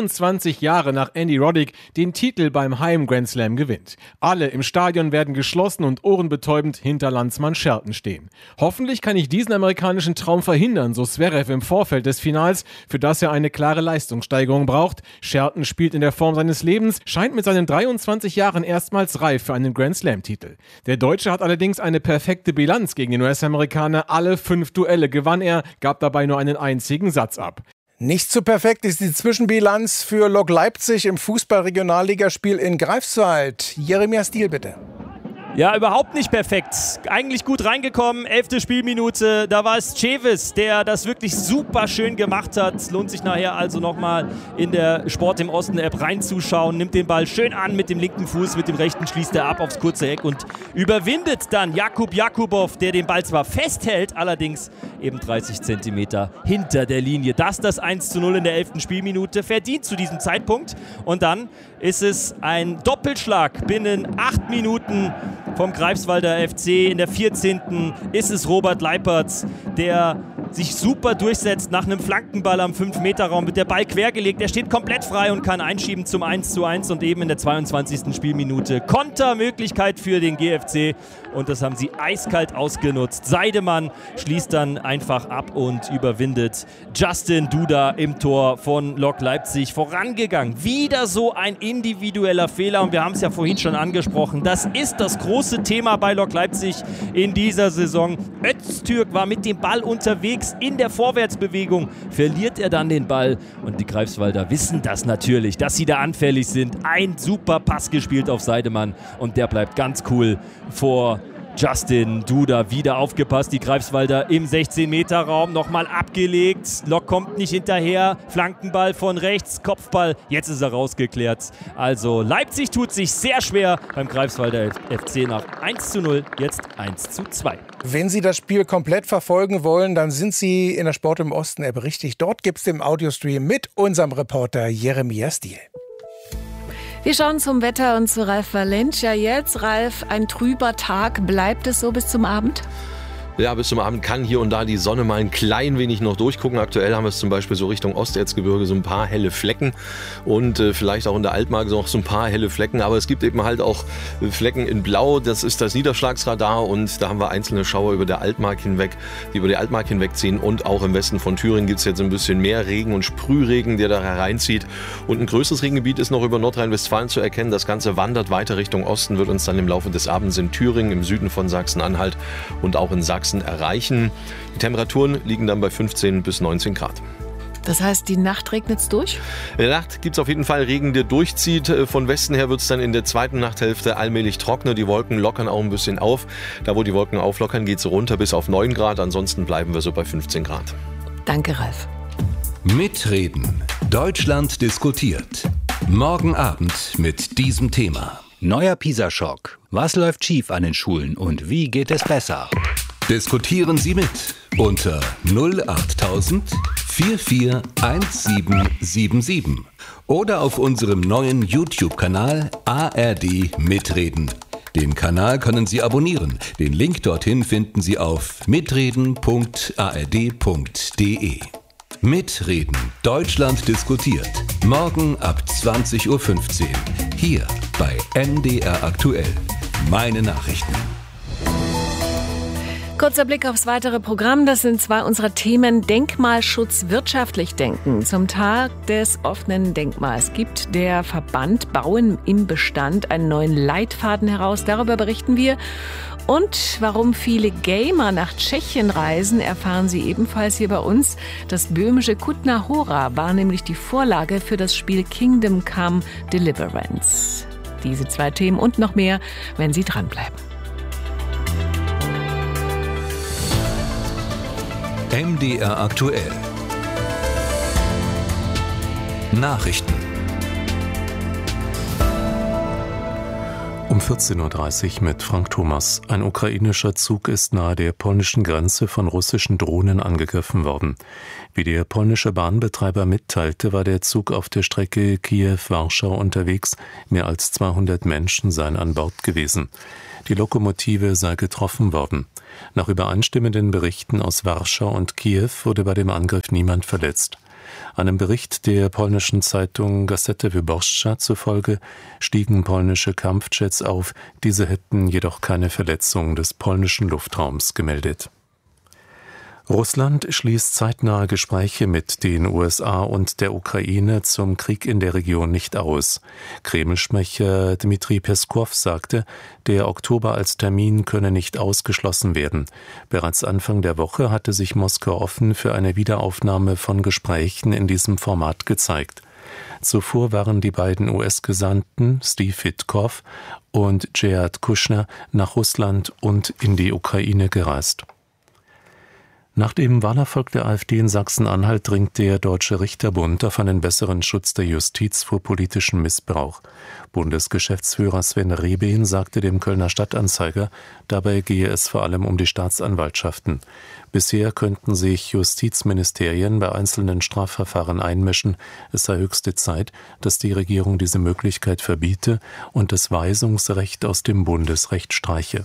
Speaker 2: 23 Jahre nach Andy Roddick den Titel beim Heim-Grand Slam gewinnt. Alle im Stadion werden geschlossen und ohrenbetäubend hinter Landsmann Shelton stehen. Hoffentlich kann ich diesen amerikanischen Traum verhindern, so Zverev im Vorfeld des Finals, für das er eine klare Leistungssteigerung braucht. Shelton spielt in der Form seines Lebens, scheint mit seinen 23 Jahren erstmals reif für einen Grand Slam-Titel. Der Deutsche hat allerdings eine perfekte Bilanz gegen den US-Amerikaner. Alle 5 Duelle gewann er, gab dabei nur einen einzigen Satz ab.
Speaker 1: Nicht so perfekt ist die Zwischenbilanz für Lok Leipzig im Fußball-Regionalligaspiel in Greifswald. Jeremias Stiel, bitte.
Speaker 4: Ja, überhaupt nicht perfekt. Eigentlich gut reingekommen. 11. Spielminute. Da war es Cevis, der das wirklich super schön gemacht hat. Lohnt sich nachher also nochmal in der Sport im Osten App reinzuschauen. Nimmt den Ball schön an mit dem linken Fuß, mit dem rechten schließt er ab aufs kurze Eck und überwindet dann Jakub Jakubow, der den Ball zwar festhält, allerdings eben 30 Zentimeter hinter der Linie. Das 1:0 in der 11. Spielminute. Verdient zu diesem Zeitpunkt. Und dann ist es ein Doppelschlag binnen 8 Minuten vom Greifswalder FC. In der 14. ist es Robert Leipertz, der sich super durchsetzt nach einem Flankenball am 5-Meter-Raum. Wird der Ball quergelegt, er steht komplett frei und kann einschieben zum 1:1 und eben in der 22. Spielminute Kontermöglichkeit für den GFC und das haben sie eiskalt ausgenutzt. Seidemann schließt dann einfach ab und überwindet Justin Duda im Tor von Lok Leipzig. Vorangegangen, wieder so ein individueller Fehler und wir haben es ja vorhin schon angesprochen. Das ist das große Thema bei Lok Leipzig in dieser Saison. Öztürk war mit dem Ball unterwegs. In der Vorwärtsbewegung verliert er dann den Ball und die Greifswalder wissen das natürlich, dass sie da anfällig sind. Ein super Pass gespielt auf Seidemann und der bleibt ganz cool vor Justin Duda. Wieder aufgepasst, die Greifswalder im 16-Meter-Raum, nochmal abgelegt. Lok kommt nicht hinterher, Flankenball von rechts, Kopfball, jetzt ist er rausgeklärt. Also Leipzig tut sich sehr schwer beim Greifswalder FC nach 1:0, jetzt 1:2.
Speaker 1: Wenn Sie das Spiel komplett verfolgen wollen, dann sind Sie in der Sport im Osten App richtig. Dort gibt es den Audiostream mit unserem Reporter Jeremias Stiel.
Speaker 3: Wir schauen zum Wetter und zu Ralf Valencia jetzt. Ralf, ein trüber Tag. Bleibt es so bis zum Abend?
Speaker 6: Ja, bis zum Abend kann hier und da die Sonne mal ein klein wenig noch durchgucken. Aktuell haben wir es zum Beispiel so Richtung Osterzgebirge so ein paar helle Flecken und vielleicht auch in der Altmark so noch so ein paar helle Flecken. Aber es gibt eben halt auch Flecken in Blau. Das ist das Niederschlagsradar und da haben wir einzelne Schauer über die Altmark hinwegziehen. Und auch im Westen von Thüringen gibt es jetzt ein bisschen mehr Regen und Sprühregen, der da hereinzieht. Und ein größeres Regengebiet ist noch über Nordrhein-Westfalen zu erkennen. Das Ganze wandert weiter Richtung Osten, wird uns dann im Laufe des Abends in Thüringen, im Süden von Sachsen-Anhalt und auch in Sachsen erreichen. Die Temperaturen liegen dann bei 15 bis 19 Grad.
Speaker 3: Das heißt, die Nacht regnet es durch?
Speaker 6: In der Nacht gibt es auf jeden Fall Regen, der durchzieht. Von Westen her wird es dann in der zweiten Nachthälfte allmählich trockener. Die Wolken lockern auch ein bisschen auf. Da, wo die Wolken auflockern, geht es runter bis auf 9 Grad. Ansonsten bleiben wir so bei 15 Grad.
Speaker 3: Danke, Ralf.
Speaker 11: Mitreden. Deutschland diskutiert. Morgen Abend mit diesem Thema.
Speaker 7: Neuer PISA-Schock. Was läuft schief an den Schulen und wie geht es besser?
Speaker 11: Diskutieren Sie mit unter 08000 441777 oder auf unserem neuen YouTube-Kanal ARD Mitreden. Den Kanal können Sie abonnieren. Den Link dorthin finden Sie auf mitreden.ard.de. Mitreden. Deutschland diskutiert. Morgen ab 20:15 Uhr. Hier bei NDR Aktuell. Meine Nachrichten.
Speaker 3: Kurzer Blick aufs weitere Programm. Das sind zwei unserer Themen. Denkmalschutz wirtschaftlich denken. Zum Tag des offenen Denkmals gibt der Verband Bauen im Bestand einen neuen Leitfaden heraus. Darüber berichten wir. Und warum viele Gamer nach Tschechien reisen, erfahren Sie ebenfalls hier bei uns. Das böhmische Kutna Hora war nämlich die Vorlage für das Spiel Kingdom Come Deliverance. Diese zwei Themen und noch mehr, wenn Sie dranbleiben.
Speaker 11: MDR aktuell. Nachrichten.
Speaker 10: Um 14.30 Uhr mit Frank Thomas. Ein ukrainischer Zug ist nahe der polnischen Grenze von russischen Drohnen angegriffen worden. Wie der polnische Bahnbetreiber mitteilte, war der Zug auf der Strecke Kiew-Warschau unterwegs. Mehr als 200 Menschen seien an Bord gewesen. Die Lokomotive sei getroffen worden. Nach übereinstimmenden Berichten aus Warschau und Kiew wurde bei dem Angriff niemand verletzt. Einem Bericht der polnischen Zeitung Gazeta Wyborcza zufolge stiegen polnische Kampfjets auf, diese hätten jedoch keine Verletzung des polnischen Luftraums gemeldet. Russland schließt zeitnahe Gespräche mit den USA und der Ukraine zum Krieg in der Region nicht aus. Kreml-Sprecher Dmitri Peskow sagte, der Oktober als Termin könne nicht ausgeschlossen werden. Bereits Anfang der Woche hatte sich Moskau offen für eine Wiederaufnahme von Gesprächen in diesem Format gezeigt. Zuvor waren die beiden US-Gesandten Steve Witkoff und Jared Kushner nach Russland und in die Ukraine gereist. Nach dem Wahlerfolg der AfD in Sachsen-Anhalt dringt der Deutsche Richterbund auf einen besseren Schutz der Justiz vor politischem Missbrauch. Bundesgeschäftsführer Sven Rehbein sagte dem Kölner Stadtanzeiger, dabei gehe es vor allem um die Staatsanwaltschaften. Bisher könnten sich Justizministerien bei einzelnen Strafverfahren einmischen. Es sei höchste Zeit, dass die Regierung diese Möglichkeit verbiete und das Weisungsrecht aus dem Bundesrecht streiche.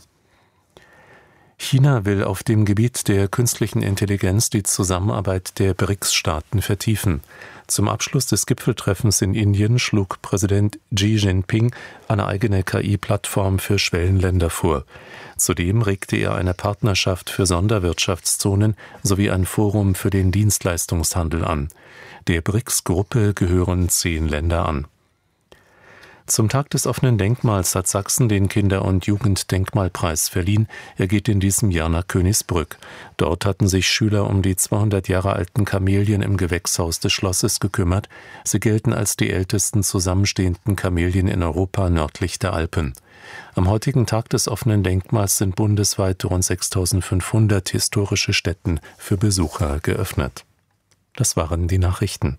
Speaker 10: China will auf dem Gebiet der künstlichen Intelligenz die Zusammenarbeit der BRICS-Staaten vertiefen. Zum Abschluss des Gipfeltreffens in Indien schlug Präsident Xi Jinping eine eigene KI-Plattform für Schwellenländer vor. Zudem regte er eine Partnerschaft für Sonderwirtschaftszonen sowie ein Forum für den Dienstleistungshandel an. Der BRICS-Gruppe gehören 10 Länder an. Zum Tag des offenen Denkmals hat Sachsen den Kinder- und Jugenddenkmalpreis verliehen. Er geht in diesem Jahr nach Königsbrück. Dort hatten sich Schüler um die 200 Jahre alten Kamelien im Gewächshaus des Schlosses gekümmert. Sie gelten als die ältesten zusammenstehenden Kamelien in Europa nördlich der Alpen. Am heutigen Tag des offenen Denkmals sind bundesweit rund 6.500 historische Stätten für Besucher geöffnet. Das waren die Nachrichten.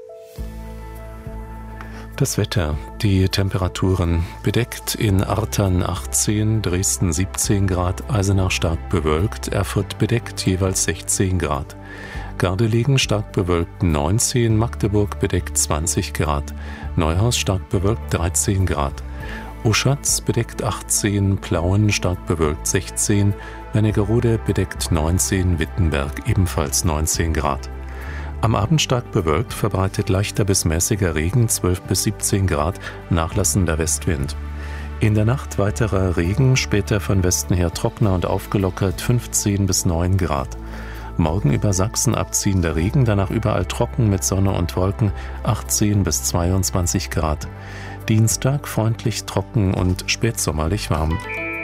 Speaker 10: Das Wetter, die Temperaturen: bedeckt in Artern 18, Dresden 17 Grad, Eisenach stark bewölkt, Erfurt bedeckt jeweils 16 Grad. Gardelegen stark bewölkt 19, Magdeburg bedeckt 20 Grad, Neuhaus stark bewölkt 13 Grad. Oschatz bedeckt 18, Plauen stark bewölkt 16, Wernigerode bedeckt 19, Wittenberg ebenfalls 19 Grad. Am Abend stark bewölkt, verbreitet leichter bis mäßiger Regen, 12 bis 17 Grad, nachlassender Westwind. In der Nacht weiterer Regen, später von Westen her trockener und aufgelockert, 15 bis 9 Grad. Morgen über Sachsen abziehender Regen, danach überall trocken mit Sonne und Wolken, 18 bis 22 Grad. Dienstag freundlich trocken und spätsommerlich warm.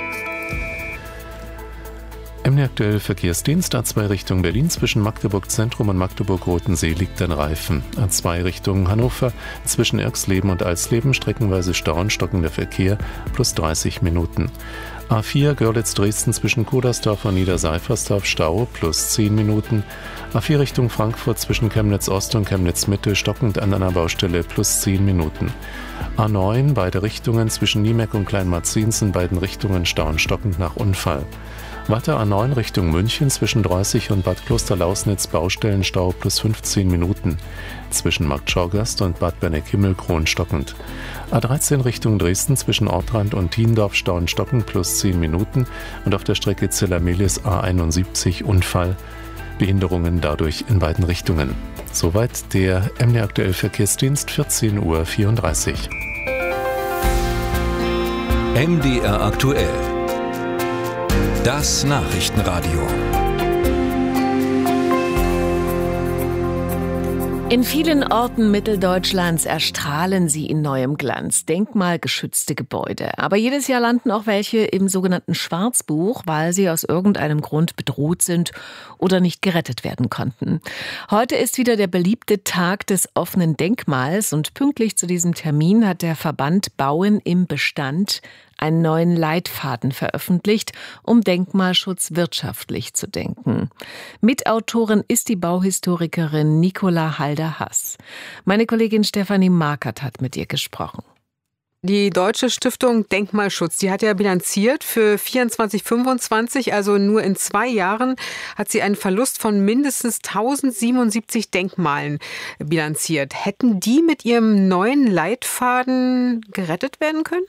Speaker 10: MDR aktuell Verkehrsdienst. A2 Richtung Berlin zwischen Magdeburg Zentrum und Magdeburg-Rotensee liegt ein Reifen. A2 Richtung Hannover zwischen Irxleben und Alsleben streckenweise Stau und stockender Verkehr plus 30 Minuten. A4 Görlitz-Dresden zwischen Kudersdorf und Niederseifersdorf Stau plus 10 Minuten. A4 Richtung Frankfurt zwischen Chemnitz-Ost und Chemnitz-Mitte stockend an einer Baustelle plus 10 Minuten. A9 beide Richtungen zwischen Niemeck und Kleinmarzins in beiden Richtungen Stau und stockend nach Unfall. Weiter A9 Richtung München zwischen Dreußig und Bad Klosterlausnitz Baustellenstau plus 15 Minuten. Zwischen Marktschaugasst und Bad Berneck-Himmelkron stockend. A13 Richtung Dresden zwischen Ortrand und Thiendorf Stau und stockend plus 10 Minuten. Und auf der Strecke Zella-Mehlis A71 Unfall. Behinderungen dadurch in beiden Richtungen. Soweit der MDR aktuell Verkehrsdienst, 14.34 Uhr.
Speaker 11: MDR aktuell. Das Nachrichtenradio.
Speaker 3: In vielen Orten Mitteldeutschlands erstrahlen sie in neuem Glanz, denkmalgeschützte Gebäude. Aber jedes Jahr landen auch welche im sogenannten Schwarzbuch, weil sie aus irgendeinem Grund bedroht sind oder nicht gerettet werden konnten. Heute ist wieder der beliebte Tag des offenen Denkmals und pünktlich zu diesem Termin hat der Verband Bauen im Bestand einen neuen Leitfaden veröffentlicht, um Denkmalschutz wirtschaftlich zu denken. Mitautorin ist die Bauhistorikerin Nicola Halder-Hass. Meine Kollegin Stefanie Markert hat mit ihr gesprochen.
Speaker 9: Die Deutsche Stiftung Denkmalschutz, die hat ja bilanziert für 24/25, also nur in 2 Jahren, hat sie einen Verlust von mindestens 1077 Denkmalen bilanziert. Hätten die mit ihrem neuen Leitfaden gerettet werden können?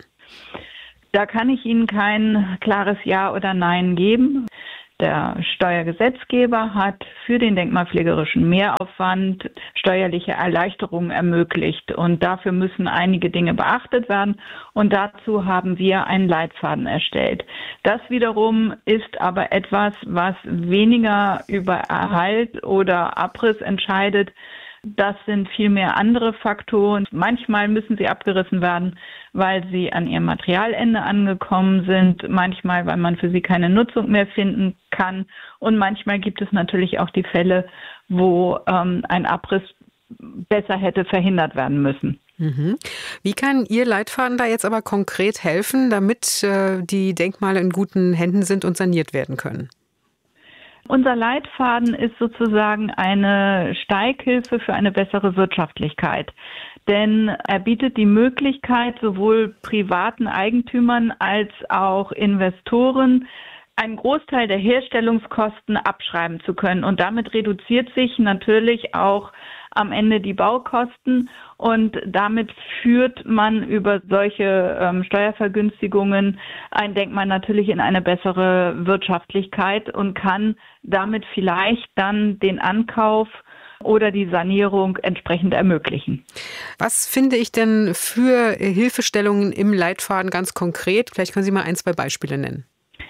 Speaker 12: Da kann ich Ihnen kein klares Ja oder Nein geben. Der Steuergesetzgeber hat für den denkmalpflegerischen Mehraufwand steuerliche Erleichterungen ermöglicht. Und dafür müssen einige Dinge beachtet werden. Und dazu haben wir einen Leitfaden erstellt. Das wiederum ist aber etwas, was weniger über Erhalt oder Abriss entscheidet. Das sind vielmehr andere Faktoren. Manchmal müssen sie abgerissen werden, weil sie an ihrem Materialende angekommen sind. Manchmal, weil man für sie keine Nutzung mehr finden kann. Und manchmal gibt es natürlich auch die Fälle, wo ein Abriss besser hätte verhindert werden müssen.
Speaker 9: Wie kann Ihr Leitfaden da jetzt aber konkret helfen, damit die Denkmale in guten Händen sind und saniert werden können?
Speaker 12: Unser Leitfaden ist sozusagen eine Steighilfe für eine bessere Wirtschaftlichkeit. Denn er bietet die Möglichkeit, sowohl privaten Eigentümern als auch Investoren einen Großteil der Herstellungskosten abschreiben zu können. Und damit reduziert sich natürlich auch am Ende die Baukosten. Und damit führt man über solche Steuervergünstigungen ein Denkmal natürlich in eine bessere Wirtschaftlichkeit und kann damit vielleicht dann den Ankauf oder die Sanierung entsprechend ermöglichen.
Speaker 9: Was finde ich denn für Hilfestellungen im Leitfaden ganz konkret? Vielleicht können Sie mal 1, 2 Beispiele nennen.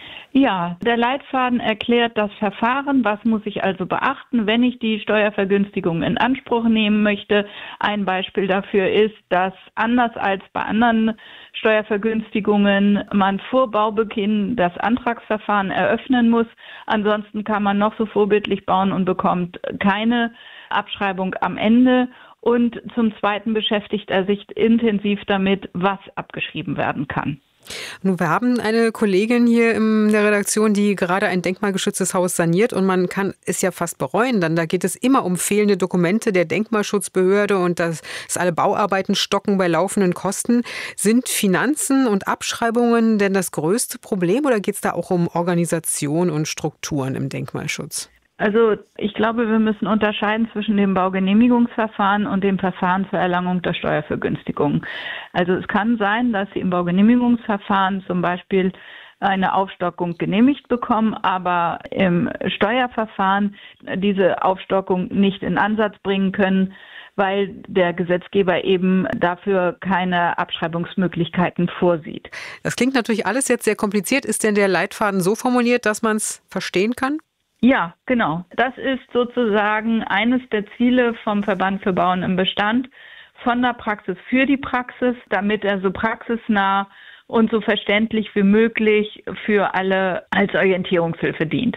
Speaker 12: Ja, der Leitfaden erklärt das Verfahren. Was muss ich also beachten, wenn ich die Steuervergünstigung in Anspruch nehmen möchte? Ein Beispiel dafür ist, dass anders als bei anderen Steuervergünstigungen man vor Baubeginn das Antragsverfahren eröffnen muss. Ansonsten kann man noch so vorbildlich bauen und bekommt keine Abschreibung am Ende. Und zum Zweiten beschäftigt er sich intensiv damit, was abgeschrieben werden kann.
Speaker 9: Nun, wir haben eine Kollegin hier in der Redaktion, die gerade ein denkmalgeschütztes Haus saniert und man kann es ja fast bereuen. Dann da geht es immer um fehlende Dokumente der Denkmalschutzbehörde und dass alle Bauarbeiten stocken bei laufenden Kosten. Sind Finanzen und Abschreibungen denn das größte Problem oder geht es da auch um Organisation und Strukturen im Denkmalschutz?
Speaker 12: Also ich glaube, wir müssen unterscheiden zwischen dem Baugenehmigungsverfahren und dem Verfahren zur Erlangung der Steuervergünstigung. Also es kann sein, dass Sie im Baugenehmigungsverfahren zum Beispiel eine Aufstockung genehmigt bekommen, aber im Steuerverfahren diese Aufstockung nicht in Ansatz bringen können, weil der Gesetzgeber eben dafür keine Abschreibungsmöglichkeiten vorsieht.
Speaker 9: Das klingt natürlich alles jetzt sehr kompliziert. Ist denn der Leitfaden so formuliert, dass man es verstehen kann?
Speaker 12: Ja, genau. Das ist sozusagen eines der Ziele vom Verband für Bauen im Bestand, von der Praxis für die Praxis, damit er so praxisnah und so verständlich wie möglich für alle als Orientierungshilfe dient.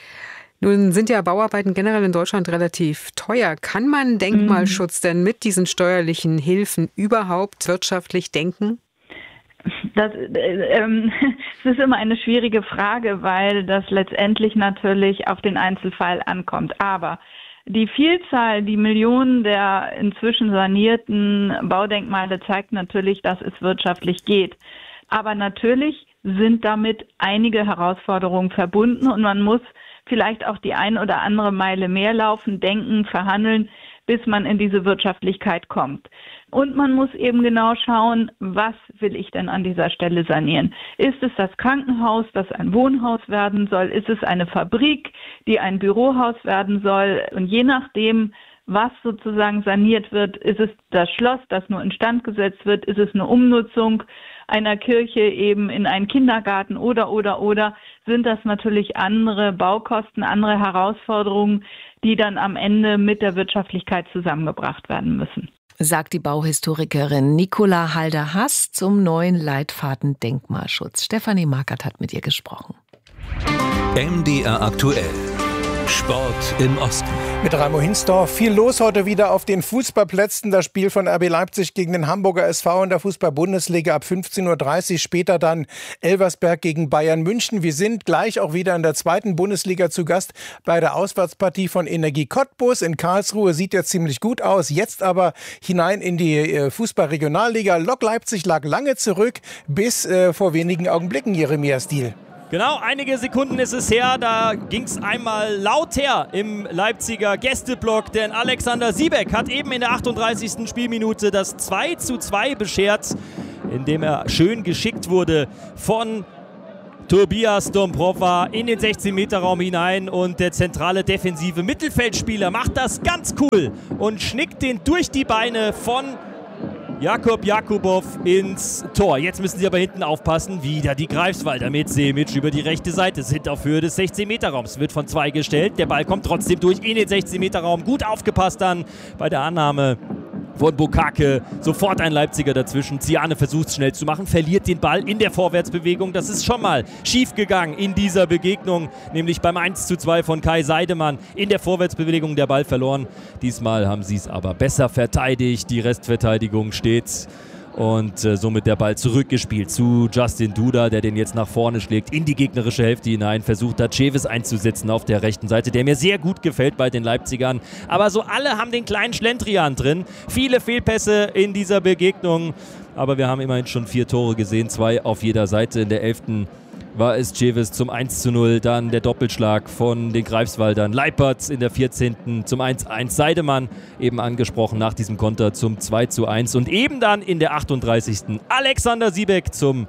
Speaker 9: Nun sind ja Bauarbeiten generell in Deutschland relativ teuer. Kann man Denkmalschutz denn mit diesen steuerlichen Hilfen überhaupt wirtschaftlich denken?
Speaker 12: Das ist immer eine schwierige Frage, weil das letztendlich natürlich auf den Einzelfall ankommt. Aber die Vielzahl, die Millionen der inzwischen sanierten Baudenkmale zeigt natürlich, dass es wirtschaftlich geht. Aber natürlich sind damit einige Herausforderungen verbunden und man muss vielleicht auch die ein oder andere Meile mehr laufen, denken, verhandeln, bis man in diese Wirtschaftlichkeit kommt. Und man muss eben genau schauen, was will ich denn an dieser Stelle sanieren? Ist es das Krankenhaus, das ein Wohnhaus werden soll? Ist es eine Fabrik, die ein Bürohaus werden soll? Und je nachdem, was sozusagen saniert wird. Ist es das Schloss, das nur instand gesetzt wird? Ist es eine Umnutzung einer Kirche eben in einen Kindergarten oder? Sind das natürlich andere Baukosten, andere Herausforderungen, die dann am Ende mit der Wirtschaftlichkeit zusammengebracht werden müssen.
Speaker 3: Sagt die Bauhistorikerin Nicola Halder-Hass zum neuen Leitfaden Denkmalschutz. Stefanie Markert hat mit ihr gesprochen.
Speaker 11: MDR aktuell. Sport im Osten.
Speaker 1: Mit Raimo Hinsdorf viel los heute wieder auf den Fußballplätzen. Das Spiel von RB Leipzig gegen den Hamburger SV in der Fußball-Bundesliga ab 15:30 Uhr. Später dann Elversberg gegen Bayern München. Wir sind gleich auch wieder in der zweiten Bundesliga zu Gast bei der Auswärtspartie von Energie Cottbus in Karlsruhe. Sieht ja ziemlich gut aus. Jetzt aber hinein in die Fußball-Regionalliga. Lok Leipzig lag lange zurück, bis vor wenigen Augenblicken, Jeremias Diel.
Speaker 4: Genau, einige Sekunden ist es her, da ging es einmal laut her im Leipziger Gästeblock, denn Alexander Siebeck hat eben in der 38. Spielminute das 2:2 beschert, indem er schön geschickt wurde von Tobias Dombrova in den 16-Meter-Raum hinein und der zentrale defensive Mittelfeldspieler macht das ganz cool und schnickt den durch die Beine von Jakub Jakubow ins Tor. Jetzt müssen sie aber hinten aufpassen. Wieder die Greifswalder mit Semic über die rechte Seite. Sind auf Höhe des 16-Meter-Raums. Wird von 2 gestellt. Der Ball kommt trotzdem durch in den 16-Meter-Raum. Gut aufgepasst dann bei der Annahme von Bukake. Sofort ein Leipziger dazwischen. Ziane versucht es schnell zu machen, verliert den Ball in der Vorwärtsbewegung. Das ist schon mal schief gegangen in dieser Begegnung, nämlich beim 1:2 von Kai Seidemann. In der Vorwärtsbewegung der Ball verloren. Diesmal haben sie es aber besser verteidigt. Die Restverteidigung steht und somit der Ball zurückgespielt zu Justin Duda, der den jetzt nach vorne schlägt, in die gegnerische Hälfte hinein, versucht da Cevis einzusetzen auf der rechten Seite, der mir sehr gut gefällt bei den Leipzigern. Aber so alle haben den kleinen Schlendrian drin. Viele Fehlpässe in dieser Begegnung, aber wir haben immerhin schon 4 Tore gesehen, 2 auf jeder Seite. In der 11. war es Cevis zum 1:0, dann der Doppelschlag von den Greifswaldern. Leipertz in der 14. zum 1:1. Seidemann eben angesprochen nach diesem Konter zum 2:1 und eben dann in der 38. Alexander Siebeck zum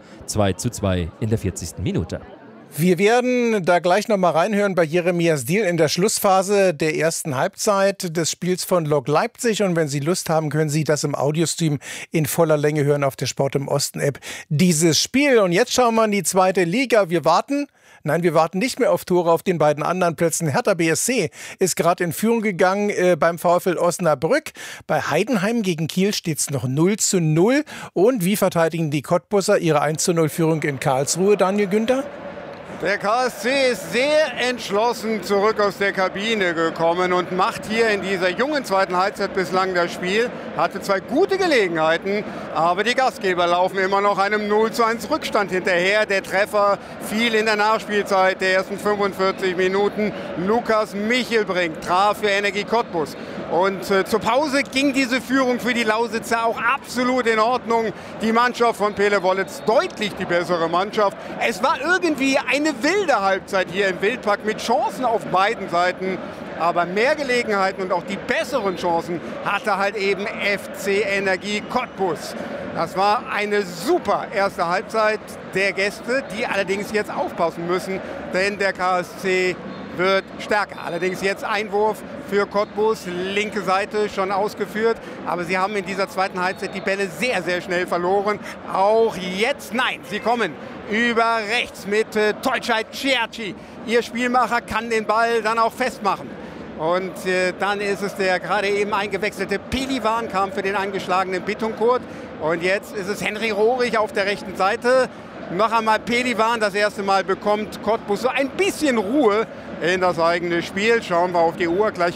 Speaker 4: 2:2 in der 40. Minute.
Speaker 1: Wir werden da gleich noch mal reinhören bei Jeremias Diel in der Schlussphase der ersten Halbzeit des Spiels von Lok Leipzig. Und wenn Sie Lust haben, können Sie das im Audiostream in voller Länge hören auf der Sport im Osten App. Dieses Spiel. Und jetzt schauen wir in die zweite Liga. Wir warten nicht mehr auf Tore auf den beiden anderen Plätzen. Hertha BSC ist gerade in Führung gegangen beim VfL Osnabrück. Bei Heidenheim gegen Kiel steht es noch 0:0. Und wie verteidigen die Cottbusser ihre 1:0-Führung in Karlsruhe, Daniel Günther?
Speaker 8: Der KSC ist sehr entschlossen zurück aus der Kabine gekommen und macht hier in dieser jungen zweiten Halbzeit bislang das Spiel. Hatte 2 gute Gelegenheiten, aber die Gastgeber laufen immer noch einem 0:1 Rückstand hinterher. Der Treffer fiel in der Nachspielzeit der ersten 45 Minuten. Lukas Michelbrink traf für Energie Cottbus. Und zur Pause ging diese Führung für die Lausitzer auch absolut in Ordnung. Die Mannschaft von Pele Wollitz deutlich die bessere Mannschaft. Es war irgendwie eine wilde Halbzeit hier im Wildpark mit Chancen auf beiden Seiten. Aber mehr Gelegenheiten und auch die besseren Chancen hatte halt eben FC Energie Cottbus. Das war eine super erste Halbzeit der Gäste, die allerdings jetzt aufpassen müssen, denn der KSC wird stärker. Allerdings jetzt Einwurf für Cottbus, linke Seite schon ausgeführt. Aber sie haben in dieser zweiten Halbzeit die Bälle sehr, sehr schnell verloren. Auch jetzt, nein, sie kommen über rechts mit Tolcay Ciarci. Ihr Spielmacher kann den Ball dann auch festmachen. Und dann ist es der gerade eben eingewechselte Pelivan, kam für den angeschlagenen Bittencourt. Und jetzt ist es Henry Rohrig auf der rechten Seite. Noch einmal Pelivan, das erste Mal bekommt Cottbus so ein bisschen Ruhe in das eigene Spiel. Schauen wir auf die Uhr, gleich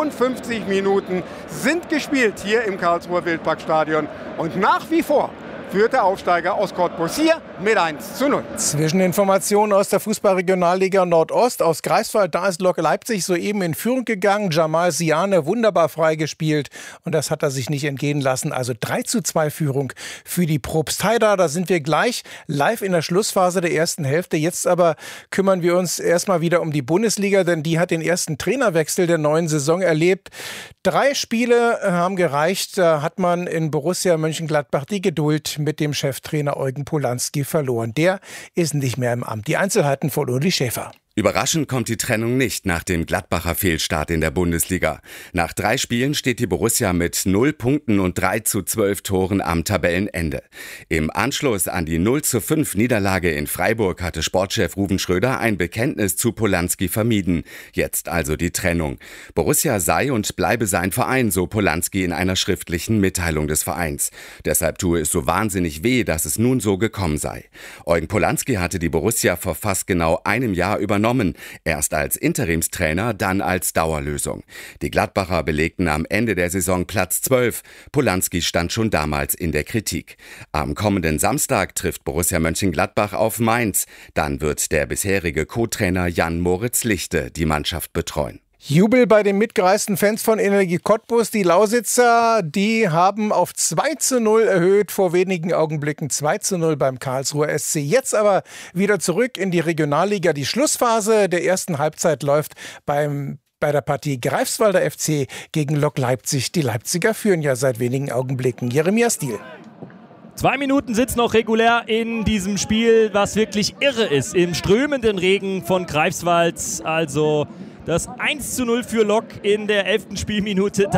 Speaker 8: 54 Minuten sind gespielt hier im Karlsruher Wildparkstadion. Und nach wie vor führt der Aufsteiger aus Cottbus hier mit 1:0.
Speaker 1: Zwischeninformationen aus der Fußballregionalliga Nordost aus Greifswald. Da ist Lok Leipzig soeben in Führung gegangen. Jamal Ziane wunderbar freigespielt und das hat er sich nicht entgehen lassen. Also 3:2 Führung für die Probstheida. Da sind wir gleich live in der Schlussphase der ersten Hälfte. Jetzt aber kümmern wir uns erstmal wieder um die Bundesliga, denn die hat den ersten Trainerwechsel der neuen Saison erlebt. 3 Spiele haben gereicht. Da hat man in Borussia Mönchengladbach die Geduld mit dem Cheftrainer Eugen Polanski verloren. Der ist nicht mehr im Amt. Die Einzelheiten von Uli Schäfer.
Speaker 13: Überraschend kommt die Trennung nicht nach dem Gladbacher Fehlstart in der Bundesliga. Nach 3 Spielen steht die Borussia mit 0 Punkten und 3:12 Toren am Tabellenende. Im Anschluss an die 0:5 Niederlage in Freiburg hatte Sportchef Ruven Schröder ein Bekenntnis zu Polanski vermieden. Jetzt also die Trennung. Borussia sei und bleibe sein Verein, so Polanski in einer schriftlichen Mitteilung des Vereins. Deshalb tue es so wahnsinnig weh, dass es nun so gekommen sei. Eugen Polanski hatte die Borussia vor fast genau einem Jahr übernommen. Erst als Interimstrainer, dann als Dauerlösung. Die Gladbacher belegten am Ende der Saison Platz 12. Polanski stand schon damals in der Kritik. Am kommenden Samstag trifft Borussia Mönchengladbach auf Mainz. Dann wird der bisherige Co-Trainer Jan-Moritz Lichte die Mannschaft betreuen.
Speaker 1: Jubel bei den mitgereisten Fans von Energie Cottbus. Die Lausitzer, die haben auf 2:0 erhöht, vor wenigen Augenblicken 2:0 beim Karlsruher SC. Jetzt aber wieder zurück in die Regionalliga. Die Schlussphase der ersten Halbzeit läuft bei der Partie Greifswalder FC gegen Lok Leipzig. Die Leipziger führen ja seit wenigen Augenblicken. Jeremia Stiel.
Speaker 4: 2 Minuten sitzt noch regulär in diesem Spiel, was wirklich irre ist. Im strömenden Regen von Greifswald. Also das 1:0 für Lok in der 11. Spielminute.